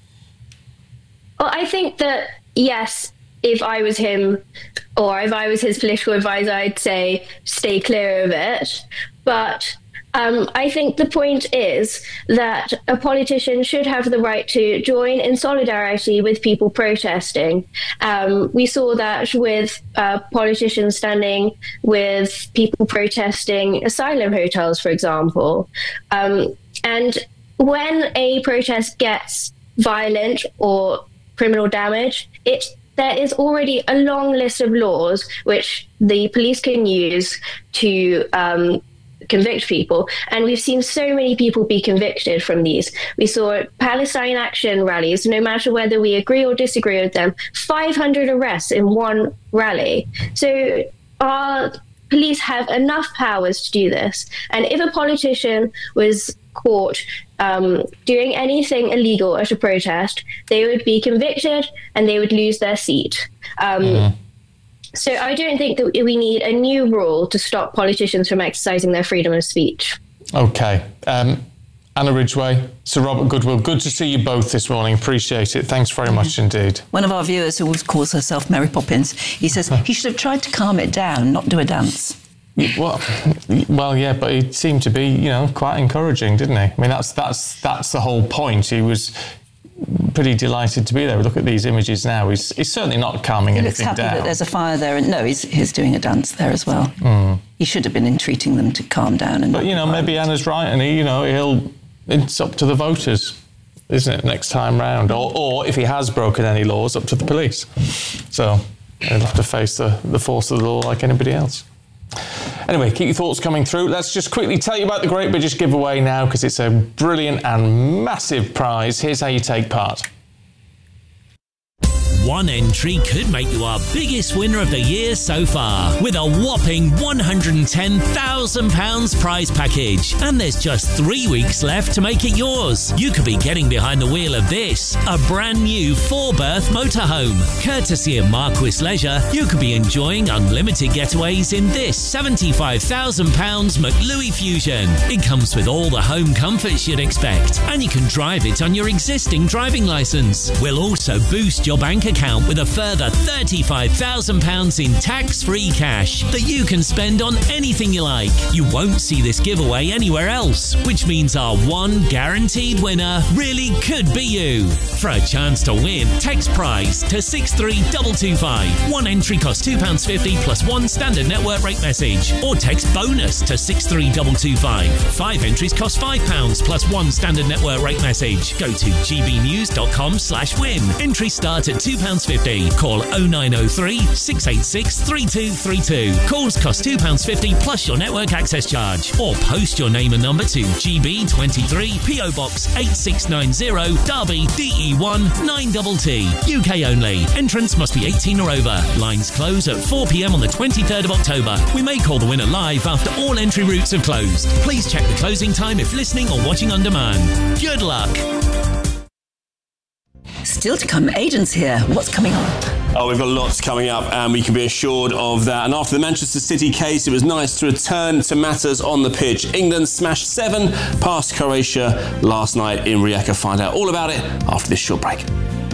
Speaker 2: Well, I think that, yes, if I was him or if I was his political advisor, I'd say stay clear of it. But um, I think the point is that a politician should have the right to join in solidarity with people protesting. Um, we saw that with uh, politicians standing with people protesting asylum hotels, for example. Um, and when a protest gets violent or criminal damage, it there is already a long list of laws which the police can use to um, convict people. And we've seen so many people be convicted from these. We saw Palestine Action rallies, no matter whether we agree or disagree with them, five hundred arrests in one rally. So our police have enough powers to do this. And if a politician was caught um, doing anything illegal at a protest, they would be convicted and they would lose their seat. Um, mm. So I don't think that we need a new rule to stop politicians from exercising their freedom of speech.
Speaker 11: Okay. Um, Anna Ridgway, Sir Robert Goodwill, good to see you both this morning. Appreciate it. Thanks very much indeed.
Speaker 3: One of our viewers, who always calls herself Mary Poppins, he says he should have tried to calm it down, not do a dance.
Speaker 11: Well, well, yeah, but he seemed to be, you know, quite encouraging, didn't he? I mean, that's that's that's the whole point. He was pretty delighted to be there. Look at these images now. He's, he's certainly not calming
Speaker 3: he
Speaker 11: anything down.
Speaker 3: He looks happy that there's a fire there. And no, he's, he's doing a dance there as well. Mm. He should have been entreating them to calm down. And
Speaker 11: but, you know, maybe Anna's right, and, he, you know, he'll... It's up to the voters, isn't it, next time round? Or, or if he has broken any laws, up to the police. So he'll have to face the, the force of the law like anybody else. Anyway, keep your thoughts coming through. Let's just quickly tell you about the Great British Giveaway now, because it's a brilliant and massive prize. Here's how you take part.
Speaker 8: One entry could make you our biggest winner of the year so far, with a whopping one hundred ten thousand pounds prize package. And there's just three weeks left to make it yours. You could be getting behind the wheel of this, a brand new four-berth motorhome. Courtesy of Marquis Leisure, you could be enjoying unlimited getaways in this seventy-five thousand pounds McLuey Fusion. It comes with all the home comforts you'd expect, and you can drive it on your existing driving licence. We'll also boost your bank account account with a further thirty-five thousand pounds in tax-free cash that you can spend on anything you like. You won't see this giveaway anywhere else, which means our one guaranteed winner really could be you. For a chance to win, text prize to six three two two five. One entry costs two pounds fifty plus one standard network rate message. Or text bonus to six three two two five. Five entries cost five pounds plus one standard network rate message. Go to gbnews.com slash win. Entries start at two pounds fifty. Call oh nine oh three, six eight six, three two three two. Calls cost two pounds fifty plus your network access charge. Or post your name and number to G B twenty-three, P O Box eight six nine zero, Derby, D E one nine T T. U K only. Entrance must be eighteen or over. Lines close at four p m on the twenty-third of October. We may call the winner live after all entry routes have closed. Please check the closing time if listening or watching on demand. Good luck.
Speaker 3: Still to come, Aidan's here. What's coming up?
Speaker 13: Oh, we've got lots coming up, and we can be assured of that. And after the Manchester City case, it was nice to return to matters on the pitch. England smashed seven past Croatia last night in Rijeka. Find out all about it after this short break.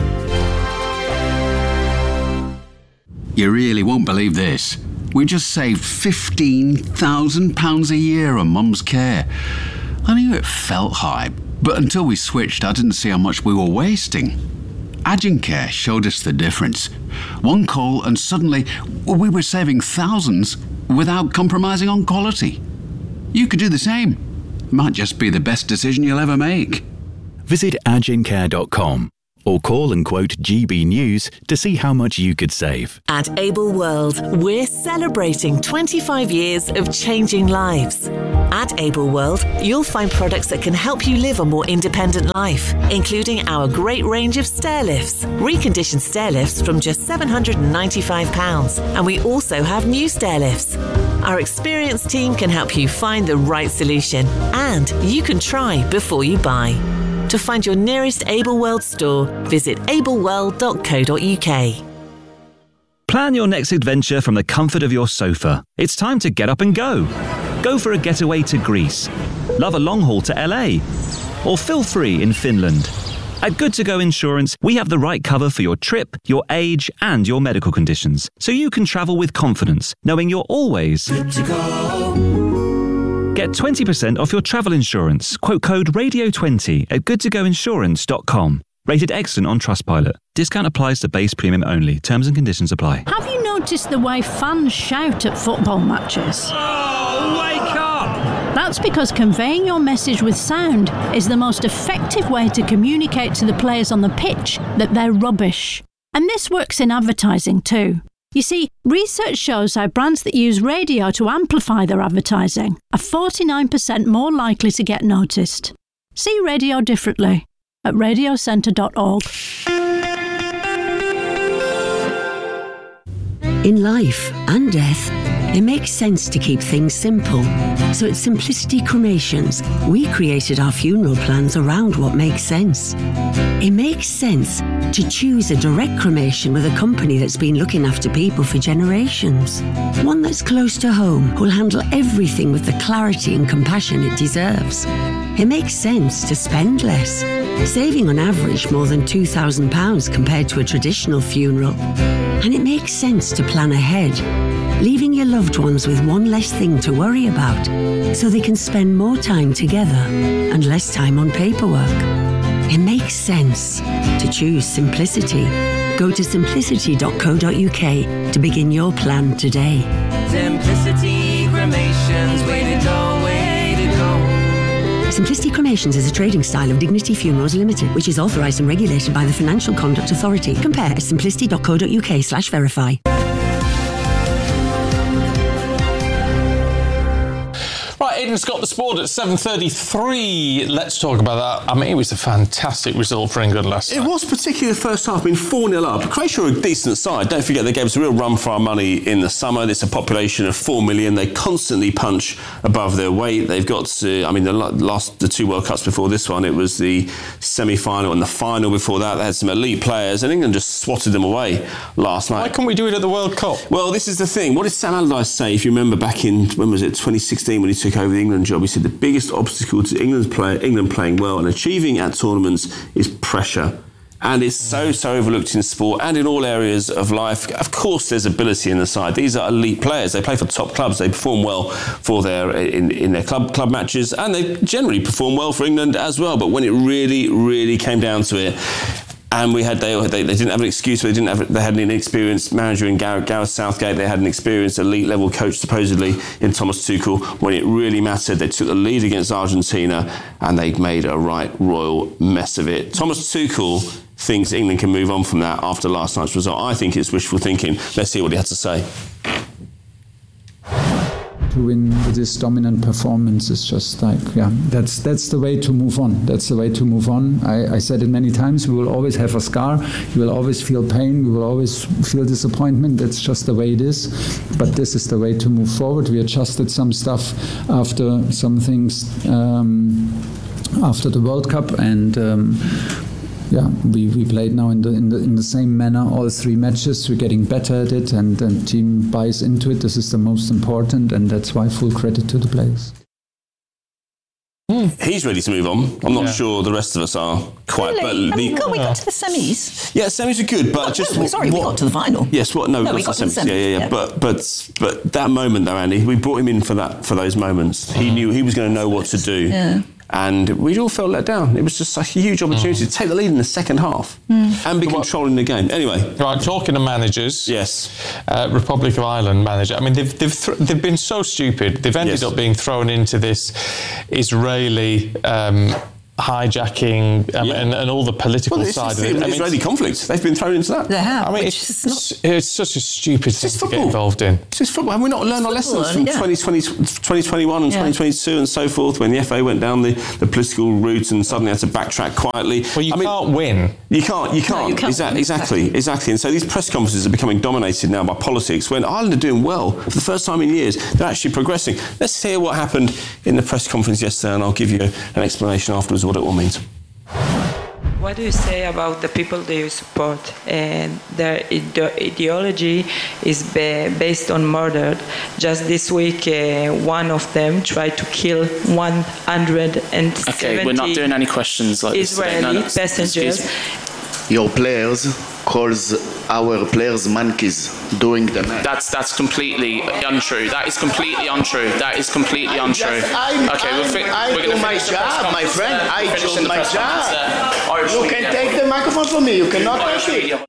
Speaker 6: You really won't believe this. We just saved fifteen thousand pounds a year on Mum's care. I knew it felt high, but until we switched, I didn't see how much we were wasting. Agencare showed us the difference. One call and suddenly we were saving thousands without compromising on quality. You could do the same. Might just be the best decision you'll ever make.
Speaker 7: Visit agencare dot com or call and quote G B News to see how much you could save.
Speaker 23: At Able World, we're celebrating twenty-five years of changing lives. At Able World, you'll find products that can help you live a more independent life, including our great range of stair lifts, reconditioned stair lifts from just seven hundred ninety-five pounds, and we also have new stair lifts. Our experienced team can help you find the right solution, and you can try before you buy. To find your nearest Able World store, visit able world dot co dot u k.
Speaker 24: Plan your next adventure from the comfort of your sofa. It's time to get up and go. Go for a getaway to Greece. Love a long haul to L A. Or feel free in Finland. At Good To Go Insurance, we have the right cover for your trip, your age, and your medical conditions, so you can travel with confidence, knowing you're always good to go. Get twenty percent off your travel insurance. Quote code radio twenty at good to go insurance dot com. Rated excellent on Trustpilot. Discount applies to base premium only. Terms and conditions apply.
Speaker 25: Have you noticed the way fans shout at football matches?
Speaker 18: Oh, wake up!
Speaker 25: That's because conveying your message with sound is the most effective way to communicate to the players on the pitch that they're rubbish. And this works in advertising too. You see, research shows how brands that use radio to amplify their advertising are forty-nine percent more likely to get noticed. See radio differently at radio centre dot org.
Speaker 26: In life and death, it makes sense to keep things simple. So at Simplicity Cremations, we created our funeral plans around what makes sense. It makes sense to choose a direct cremation with a company that's been looking after people for generations. One that's close to home, who'll handle everything with the clarity and compassion it deserves. It makes sense to spend less, saving on average more than two thousand pounds compared to a traditional funeral. And it makes sense to plan ahead, leaving your loved ones with one less thing to worry about, so they can spend more time together and less time on paperwork. It makes sense to choose simplicity. Go to simplicity dot co dot u k to begin your plan today.
Speaker 27: Simplicity Cremations, way to go, way to go.
Speaker 26: Simplicity Cremations is a trading style of Dignity Funerals Limited, which is authorised and regulated by the Financial Conduct Authority. Compare at simplicity dot co dot u k slash verify.
Speaker 11: Right, Aidan's got the sport at seven thirty-three. Let's talk about that. I mean, it was a fantastic result for England last night.
Speaker 13: It was, particularly the first half. I mean, four nil up. Croatia are a decent side. Don't forget, they gave us a real run for our money in the summer. It's a population of four million. They constantly punch above their weight. They've got to, I mean, the last, the two World Cups before this one, it was the semi-final and the final before that. They had some elite players, and England just swatted them away last night.
Speaker 11: Why can't we do it at the World Cup?
Speaker 13: Well, this is the thing. What did Sam Allardyce say, if you remember back in, when was it, twenty sixteen, when he took over the England job? He said the biggest obstacle to England's play, England playing well and achieving at tournaments is pressure And it's so, so overlooked in sport and in all areas of life. Of course, there's ability in the side. These are elite players. They play for top clubs. They perform well for their in, in their club club matches, and they generally perform well for England as well. But when it really, really came down to it, and we had they, they they didn't have an excuse. They didn't have they had an inexperienced manager in Gareth, Gareth Southgate. They had an experienced elite level coach supposedly in Thomas Tuchel. When it really mattered, they took the lead against Argentina, and they made a right royal mess of it. Thomas Tuchel thinks England can move on from that after last night's result. I think it's wishful thinking. Let's hear what he had to say.
Speaker 4: To win with this dominant performance is just like, yeah, that's that's the way to move on. That's the way to move on. I, I said it many times, we will always have a scar, we will always feel pain, we will always feel disappointment. That's just the way it is. But this is the way to move forward. We adjusted some stuff after some things um, after the World Cup, and um, yeah, we, we played now in the, in the in the same manner all three matches. We're getting better at it, and the team buys into it. This is the most important, and that's why full credit to the players.
Speaker 13: Mm. He's ready to move on. I'm not yeah. sure the rest of us are quite.
Speaker 3: Really?
Speaker 13: But
Speaker 3: I mean,
Speaker 13: the,
Speaker 3: God, we got to the semis.
Speaker 13: Yeah, semis are good, but
Speaker 3: oh,
Speaker 13: just
Speaker 3: no, sorry,
Speaker 13: what,
Speaker 3: we got to the final.
Speaker 13: Yes, what? No,
Speaker 3: no
Speaker 13: we,
Speaker 3: we
Speaker 13: got,
Speaker 3: got
Speaker 13: to the semis.
Speaker 3: semis.
Speaker 13: Yeah, yeah, yeah, yeah. But but but that moment though, Andy, we brought him in for that for those moments. He knew he was going to know what to do.
Speaker 3: Yeah.
Speaker 13: And we all felt let down. It was just a huge opportunity mm. to take the lead in the second half mm. and be well, controlling the game. Anyway,
Speaker 11: right. Talking to managers,
Speaker 13: yes,
Speaker 11: uh, Republic of Ireland manager. I mean, they've they've th- they've been so stupid. They've ended yes. up being thrown into this Israeli. Um, hijacking um, yeah. and, and all the political
Speaker 13: well,
Speaker 11: side
Speaker 13: of
Speaker 11: it.
Speaker 13: The
Speaker 11: I
Speaker 13: Israeli
Speaker 11: mean,
Speaker 13: conflict. They've been thrown into that.
Speaker 3: They have.
Speaker 11: I mean, it's, not, it's such a stupid thing to get involved in.
Speaker 13: It's just football. Have we not learned our lessons from
Speaker 3: yeah.
Speaker 13: twenty twenty, twenty twenty-one and yeah. twenty twenty-two and so forth, when the F A went down the, the political route and suddenly had to backtrack quietly?
Speaker 11: Well, you
Speaker 13: I mean,
Speaker 11: can't win.
Speaker 13: You can't. You can't.
Speaker 3: No, you can't
Speaker 13: exactly, exactly. Exactly. And so these press conferences are becoming dominated now by politics. When Ireland are doing well for the first time in years, they're actually progressing. Let's hear what happened in the press conference yesterday, and I'll give you an explanation afterwards of what it all means.
Speaker 5: What do you say about the people that you support? And their ide- ideology is ba- based on murder. Just this week, uh, one of them tried to kill one hundred seventy
Speaker 10: Okay, we're not doing any questions like
Speaker 5: Israeli
Speaker 10: this. No, no,
Speaker 5: passengers.
Speaker 12: Your players calls our players monkeys during the match.
Speaker 10: That's that's completely untrue. That is completely untrue. That is completely
Speaker 12: I'm
Speaker 10: untrue.
Speaker 12: Just, I'm,
Speaker 10: okay,
Speaker 12: I'm,
Speaker 10: we'll fi-
Speaker 12: I
Speaker 10: we're
Speaker 12: do my job, my friend.
Speaker 10: Uh,
Speaker 12: I do my job.
Speaker 10: Uh,
Speaker 12: you can take the microphone from me. You cannot take it.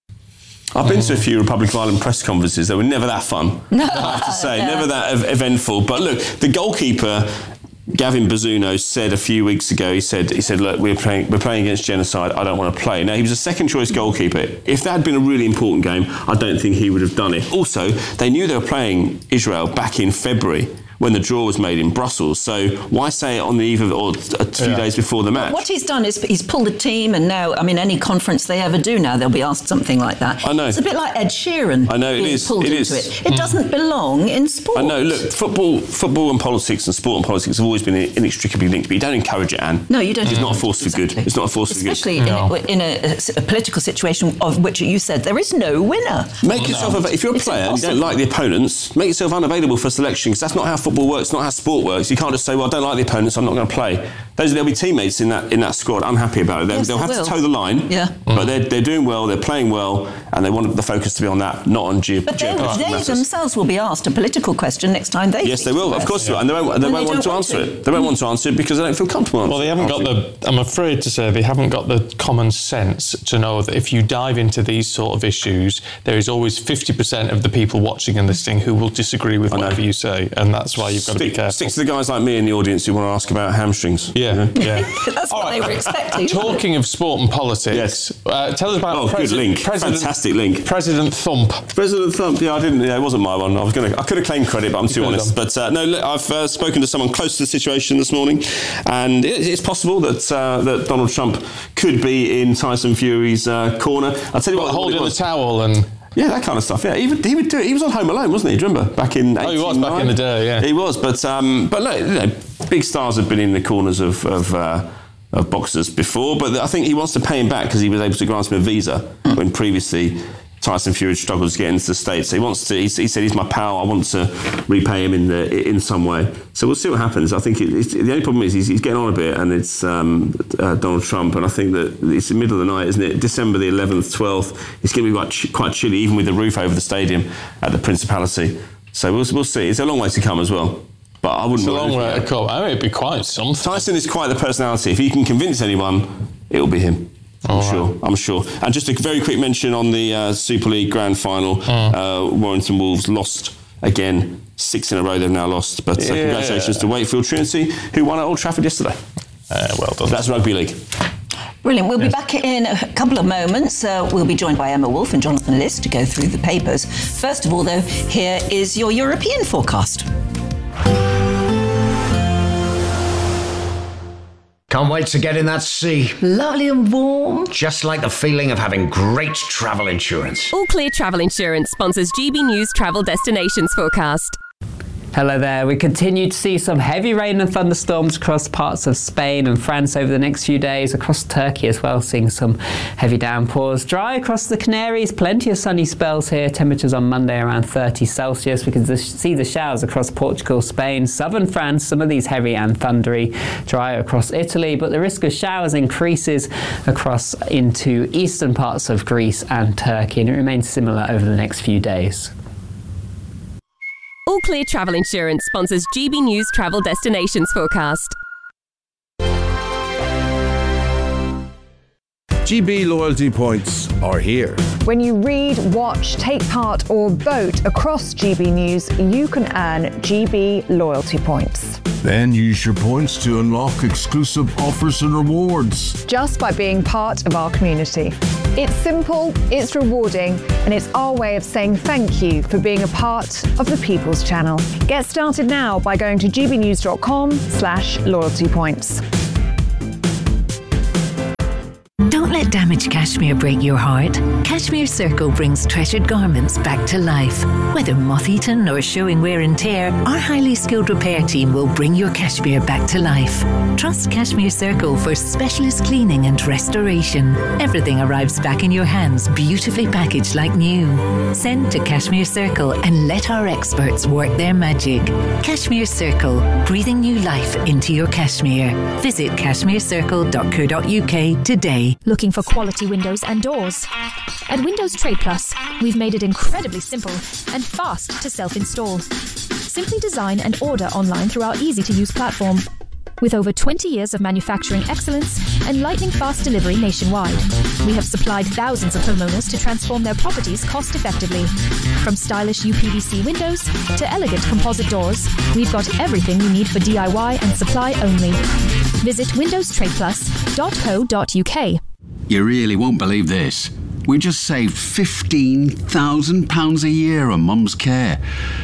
Speaker 13: I've been to a few Republic of Ireland press conferences. They were never that fun, I have to say. Never that ev- eventful. But look, the goalkeeper, Gavin Bazzuno, said a few weeks ago, he said, he said, look, we're playing, we're playing against genocide. I don't want to play. Now, he was a second choice goalkeeper. If that had been a really important game, I don't think he would have done it. Also, they knew they were playing Israel back in February, when the draw was made in Brussels. So why say it on the eve of, or two yeah. days before the match?
Speaker 3: What he's done is he's pulled a team, and now, I mean, any conference they ever do now, they'll be asked something like that.
Speaker 13: I know.
Speaker 3: It's a bit like Ed Sheeran.
Speaker 13: I know, it
Speaker 3: being
Speaker 13: is.
Speaker 3: Pulled
Speaker 13: it
Speaker 3: into
Speaker 13: is.
Speaker 3: It, it mm. doesn't belong in sport.
Speaker 13: I know. Look, football, football and politics and sport and politics have always been inextricably linked, but you don't encourage it, Anne.
Speaker 3: No, you don't.
Speaker 13: It's not a force
Speaker 3: exactly.
Speaker 13: for good. It's not a force
Speaker 3: Especially
Speaker 13: for good.
Speaker 3: Especially in, no. in a, a political situation of which you said there is no winner.
Speaker 13: Make
Speaker 3: oh,
Speaker 13: yourself,
Speaker 3: no.
Speaker 13: av- if you're a
Speaker 3: it's
Speaker 13: player
Speaker 3: impossible.
Speaker 13: and you don't like the opponents, make yourself unavailable for selection, because that's not how football works, not how sport works. You can't just say, well, I don't like the opponents, I'm not going to play. Those, there'll be teammates in that in that squad unhappy about it. They'll,
Speaker 3: Yes,
Speaker 13: they'll
Speaker 3: they
Speaker 13: have
Speaker 3: will.
Speaker 13: to toe the line,
Speaker 3: yeah.
Speaker 13: but they're, they're doing well, they're playing well, and they want the focus to be on that, not on ge-
Speaker 3: But they,
Speaker 13: geopolitical
Speaker 3: they
Speaker 13: matters.
Speaker 3: themselves will be asked a political question next time they
Speaker 13: Yes, they will, of course they will, and they won't, they
Speaker 3: And
Speaker 13: won't
Speaker 3: they
Speaker 13: want to
Speaker 3: don't
Speaker 13: answer
Speaker 3: want
Speaker 13: it. They won't want to answer it because they don't feel comfortable answering
Speaker 11: Well, they haven't got the, I'm afraid to say, they haven't got the common sense to know that if you dive into these sort of issues, there is always fifty percent of the people watching and listening who will disagree with whatever you say, and that's why you've got
Speaker 13: stick,
Speaker 11: to be careful.
Speaker 13: Stick to the guys like me in the audience who want to ask about hamstrings.
Speaker 11: Yeah,
Speaker 13: you know?
Speaker 11: yeah.
Speaker 3: That's what they were expecting.
Speaker 11: Talking of sport and politics,
Speaker 13: yes.
Speaker 11: uh, tell us about
Speaker 13: oh,
Speaker 11: Presi-
Speaker 13: good link.
Speaker 11: President,
Speaker 13: Fantastic link.
Speaker 11: President Thump.
Speaker 13: President Thump. Yeah, I didn't. Yeah, it wasn't my one. I was going to. I could have claimed credit, but I'm too honest.
Speaker 11: Done.
Speaker 13: But uh, no, look, I've uh, spoken to someone close to the situation this morning, and it, it's possible that uh, that Donald Trump could be in Tyson Fury's uh, corner. I'll tell you
Speaker 11: what,
Speaker 13: what,
Speaker 11: holding
Speaker 13: what
Speaker 11: the towel and.
Speaker 13: Yeah, that kind of stuff. Yeah, he would, he would do it. He was on Home Alone, wasn't he? Do you remember back in?
Speaker 11: Oh, he was back in the day. Yeah,
Speaker 13: he was. But um, but look, you know, big stars have been in the corners of of, uh, of boxers before. But I think he wants to pay him back because he was able to grant him a visa when previously Tyson Fury struggles to get into the States. So he wants to. He, he said, "He's my pal. I want to repay him in the in some way." So we'll see what happens. I think it, it's, the only problem is he's, he's getting on a bit, and it's um, uh, Donald Trump. And I think that it's the middle of the night, isn't it? December the eleventh, twelfth. It's going to be quite, ch- quite chilly, even with the roof over the stadium at the Principality. So we'll we'll see. It's a long way to come as well. But I wouldn't.
Speaker 11: It's a long way to come. I mean, it'd be quite something.
Speaker 13: Tyson is quite the personality. If he can convince anyone, it'll be him. I'm
Speaker 11: All
Speaker 13: sure.
Speaker 11: right.
Speaker 13: I'm sure. And just a very quick mention on the uh, Super League Grand Final. Mm. Uh, Warrington Wolves lost again. Six in a row they've now lost. But uh,
Speaker 11: Yeah.
Speaker 13: congratulations to Wakefield Trinity, who won at Old Trafford yesterday.
Speaker 11: Uh, well done.
Speaker 13: That's Rugby League.
Speaker 3: Brilliant. We'll be back in a couple of moments. Uh, we'll be joined by Emma Wolf and Jonathan List to go through the papers. First of all, though, here is your European forecast.
Speaker 14: Can't wait to get in that sea.
Speaker 3: Lovely and warm.
Speaker 14: Just like the feeling of having great travel insurance.
Speaker 16: All Clear Travel Insurance sponsors G B News Travel Destinations Forecast.
Speaker 17: Hello there. We continue to see some heavy rain and thunderstorms across parts of Spain and France over the next few days, across Turkey as well, seeing some heavy downpours. Dry across the Canaries, plenty of sunny spells here. Temperatures on Monday around thirty Celsius. We can see the showers across Portugal, Spain, southern France, some of these heavy and thundery. Dry across Italy, but the risk of showers increases across into eastern parts of Greece and Turkey, and it remains similar over the next few days.
Speaker 16: All Clear Travel Insurance sponsors G B News Travel Destinations Forecast.
Speaker 19: G B loyalty points are here.
Speaker 20: When you read, watch, take part or vote across G B News, you can earn G B loyalty points.
Speaker 19: Then use your points to unlock exclusive offers and rewards.
Speaker 20: Just by being part of our community. It's simple, it's rewarding, and it's our way of saying thank you for being a part of the People's Channel. Get started now by going to gbnews.com slash loyalty points.
Speaker 21: Don't let damaged cashmere break your heart. Cashmere Circle brings treasured garments back to life. Whether moth-eaten or showing wear and tear, our highly skilled repair team will bring your cashmere back to life. Trust Cashmere Circle for specialist cleaning and restoration. Everything arrives back in your hands, beautifully packaged like new. Send to Cashmere Circle and let our experts work their magic. Cashmere Circle, breathing new life into your cashmere. Visit cashmere circle dot co dot uk today.
Speaker 22: Looking for quality windows and doors? At Windows Trade Plus, we've made it incredibly simple and fast to self-install. Simply design and order online through our easy-to-use platform. With over twenty years of manufacturing excellence and lightning-fast delivery nationwide, we have supplied thousands of homeowners to transform their properties cost-effectively. From stylish U P V C windows to elegant composite doors, we've got everything you need for D I Y and supply only. Visit windows trade plus dot co dot uk.
Speaker 6: You really won't believe this. We just saved fifteen thousand pounds a year on Mum's care.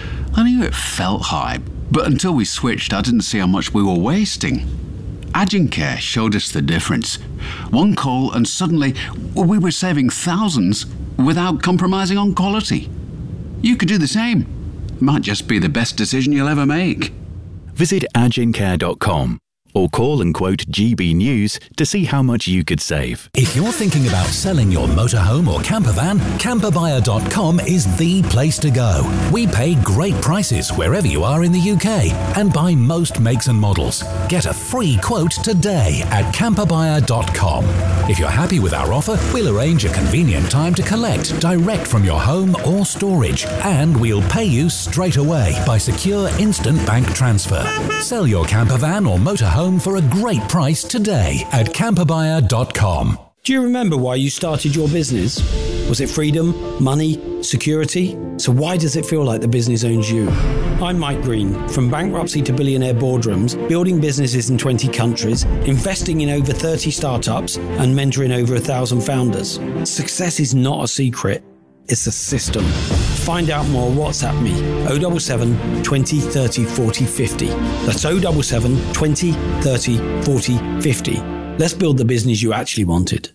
Speaker 6: I knew it felt high, but until we switched, I didn't see how much we were wasting. Agencare showed us the difference. One call and suddenly we were saving thousands without compromising on quality. You could do the same. It might just be the best decision you'll ever make.
Speaker 7: Visit agencare dot com or call and quote G B News to see how much you could save.
Speaker 1: If you're thinking about selling your motorhome or camper van, camper buyer dot com is the place to go. We pay great prices wherever you are in the U K and buy most makes and models. Get a free quote today at camper buyer dot com. If you're happy with our offer, we'll arrange a convenient time to collect direct from your home or storage, and we'll pay you straight away by secure instant bank transfer. Sell your camper van or motorhome for a great price today at camper buyer dot com.
Speaker 9: Do you remember why you started your business? Was it freedom, money, security? So why does it feel like the business owns you? I'm Mike Green. From bankruptcy to billionaire boardrooms, building businesses in twenty countries, investing in over thirty startups, and mentoring over a thousand founders. Success is not a secret. It's a system. Find out more, WhatsApp me, oh seven seven, twenty, thirty, forty, fifty. That's oh seven seven, twenty, thirty, forty, fifty. Let's build the business you actually wanted.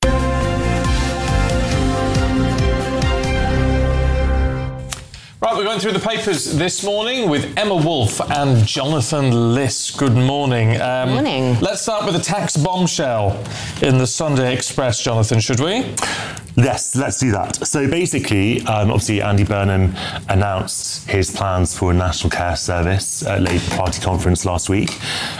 Speaker 11: Right, we're going through the papers this morning with Emma Wolf and Jonathan List. Good morning. Um,
Speaker 28: morning.
Speaker 11: Let's start with a tax bombshell in the Sunday Express, Jonathan, should we?
Speaker 2: Yes, let's do that. So basically, um, obviously, Andy Burnham announced his plans for a national care service at Labour Party conference last week,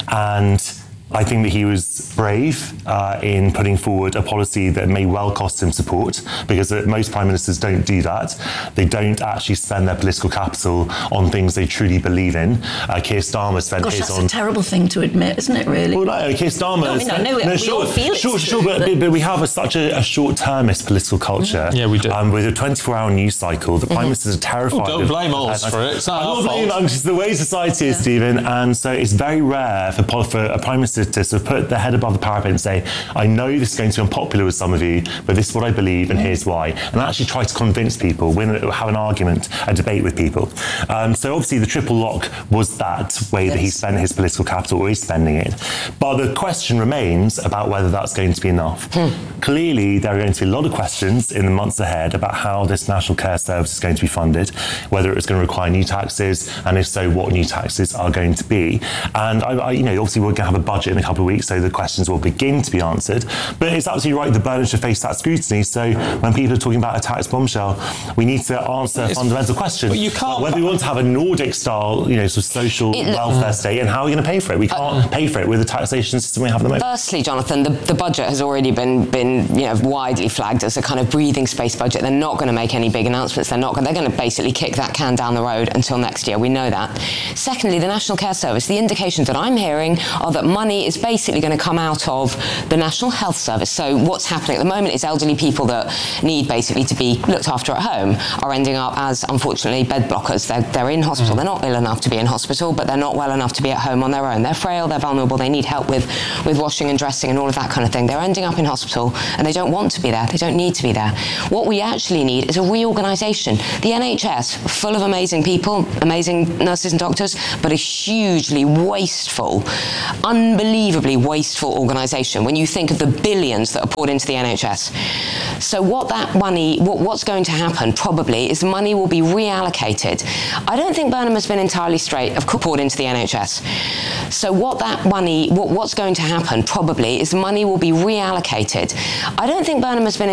Speaker 2: and I think that he was brave uh, in putting forward a policy that may well cost him support, because most prime ministers don't do that. They don't actually spend their political capital on things they truly believe in. Uh, Keir Starmer spent
Speaker 3: Gosh,
Speaker 2: his
Speaker 3: that's
Speaker 2: on...
Speaker 3: a terrible thing to admit, isn't it, really?
Speaker 2: Well, no, Keir Starmer...
Speaker 3: No, I mean, I know it,
Speaker 2: no,
Speaker 3: we
Speaker 2: sure,
Speaker 3: all feel
Speaker 2: sure,
Speaker 3: it's
Speaker 2: sure,
Speaker 3: true,
Speaker 2: but,
Speaker 3: but...
Speaker 2: but we have a, such a, a short-termist political culture.
Speaker 11: Yeah, we do.
Speaker 2: Um, with a twenty-four hour news cycle, the prime
Speaker 3: Mm-hmm.
Speaker 2: ministers are terrified.
Speaker 11: Oh, don't
Speaker 2: of,
Speaker 11: blame us
Speaker 2: uh,
Speaker 11: for it. It's not
Speaker 2: I'm
Speaker 11: our
Speaker 2: not blaming
Speaker 11: fault.
Speaker 2: them, it's the way society is,
Speaker 3: Yeah.
Speaker 2: Stephen, and so it's very rare for, pol- for a prime minister to sort of put their head above the parapet and say, I know this is going to be unpopular with some of you, but this is what I believe and here's why. And actually try to convince people, win, have an argument, a debate with people. Um, so obviously the triple lock was that way yes. that he spent his political capital, or is spending it. But the question remains about whether that's going to be enough. Hmm. Clearly, there are going to be a lot of questions in the months ahead about how this national care service is going to be funded, whether it's going to require new taxes, and if so, what new taxes are going to be. And I, I, you know, obviously we're going to have a budget in a couple of weeks, so the questions will begin to be answered. But it's absolutely right, the Burnham should face that scrutiny. So when people are talking about a tax bombshell, we need to answer a fundamental question.
Speaker 11: But you can't.
Speaker 2: Like whether we want to have a Nordic-style, you know, sort of social
Speaker 8: It-
Speaker 2: welfare state, and how are we going to pay for it? We can't uh, pay for it with the taxation system we have at the moment.
Speaker 8: Firstly, Jonathan, the, the budget has already been, been, you know, widely flagged as a kind of breathing space budget. They're not going to make any big announcements. They're not. They're going to basically kick that can down the road until next year. We know that. Secondly, the National Care Service. The indications that I'm hearing are that money is basically going to come out of the National Health Service. So what's happening at the moment is elderly people that need basically to be looked after at home are ending up as, unfortunately, bed blockers. They're, they're in hospital. Mm. They're not ill enough to be in hospital, but they're not well enough to be at home on their own. They're frail. They're vulnerable. They need help with, with washing and dressing and all of that kind of thing. They're ending up in hospital and they don't want to be there. They don't need to be there. What we actually need is a reorganisation. The N H S, full of amazing people, amazing nurses and doctors, but a hugely wasteful, unbelievably wasteful organisation when you think of the billions that are poured into the N H S. So what that money, what, what's going to happen probably is the money will be reallocated. I don't think Burnham has been entirely straight of poured into the N H S. So what that money, what, what's going to happen probably is the money will be reallocated. I don't think Burnham has been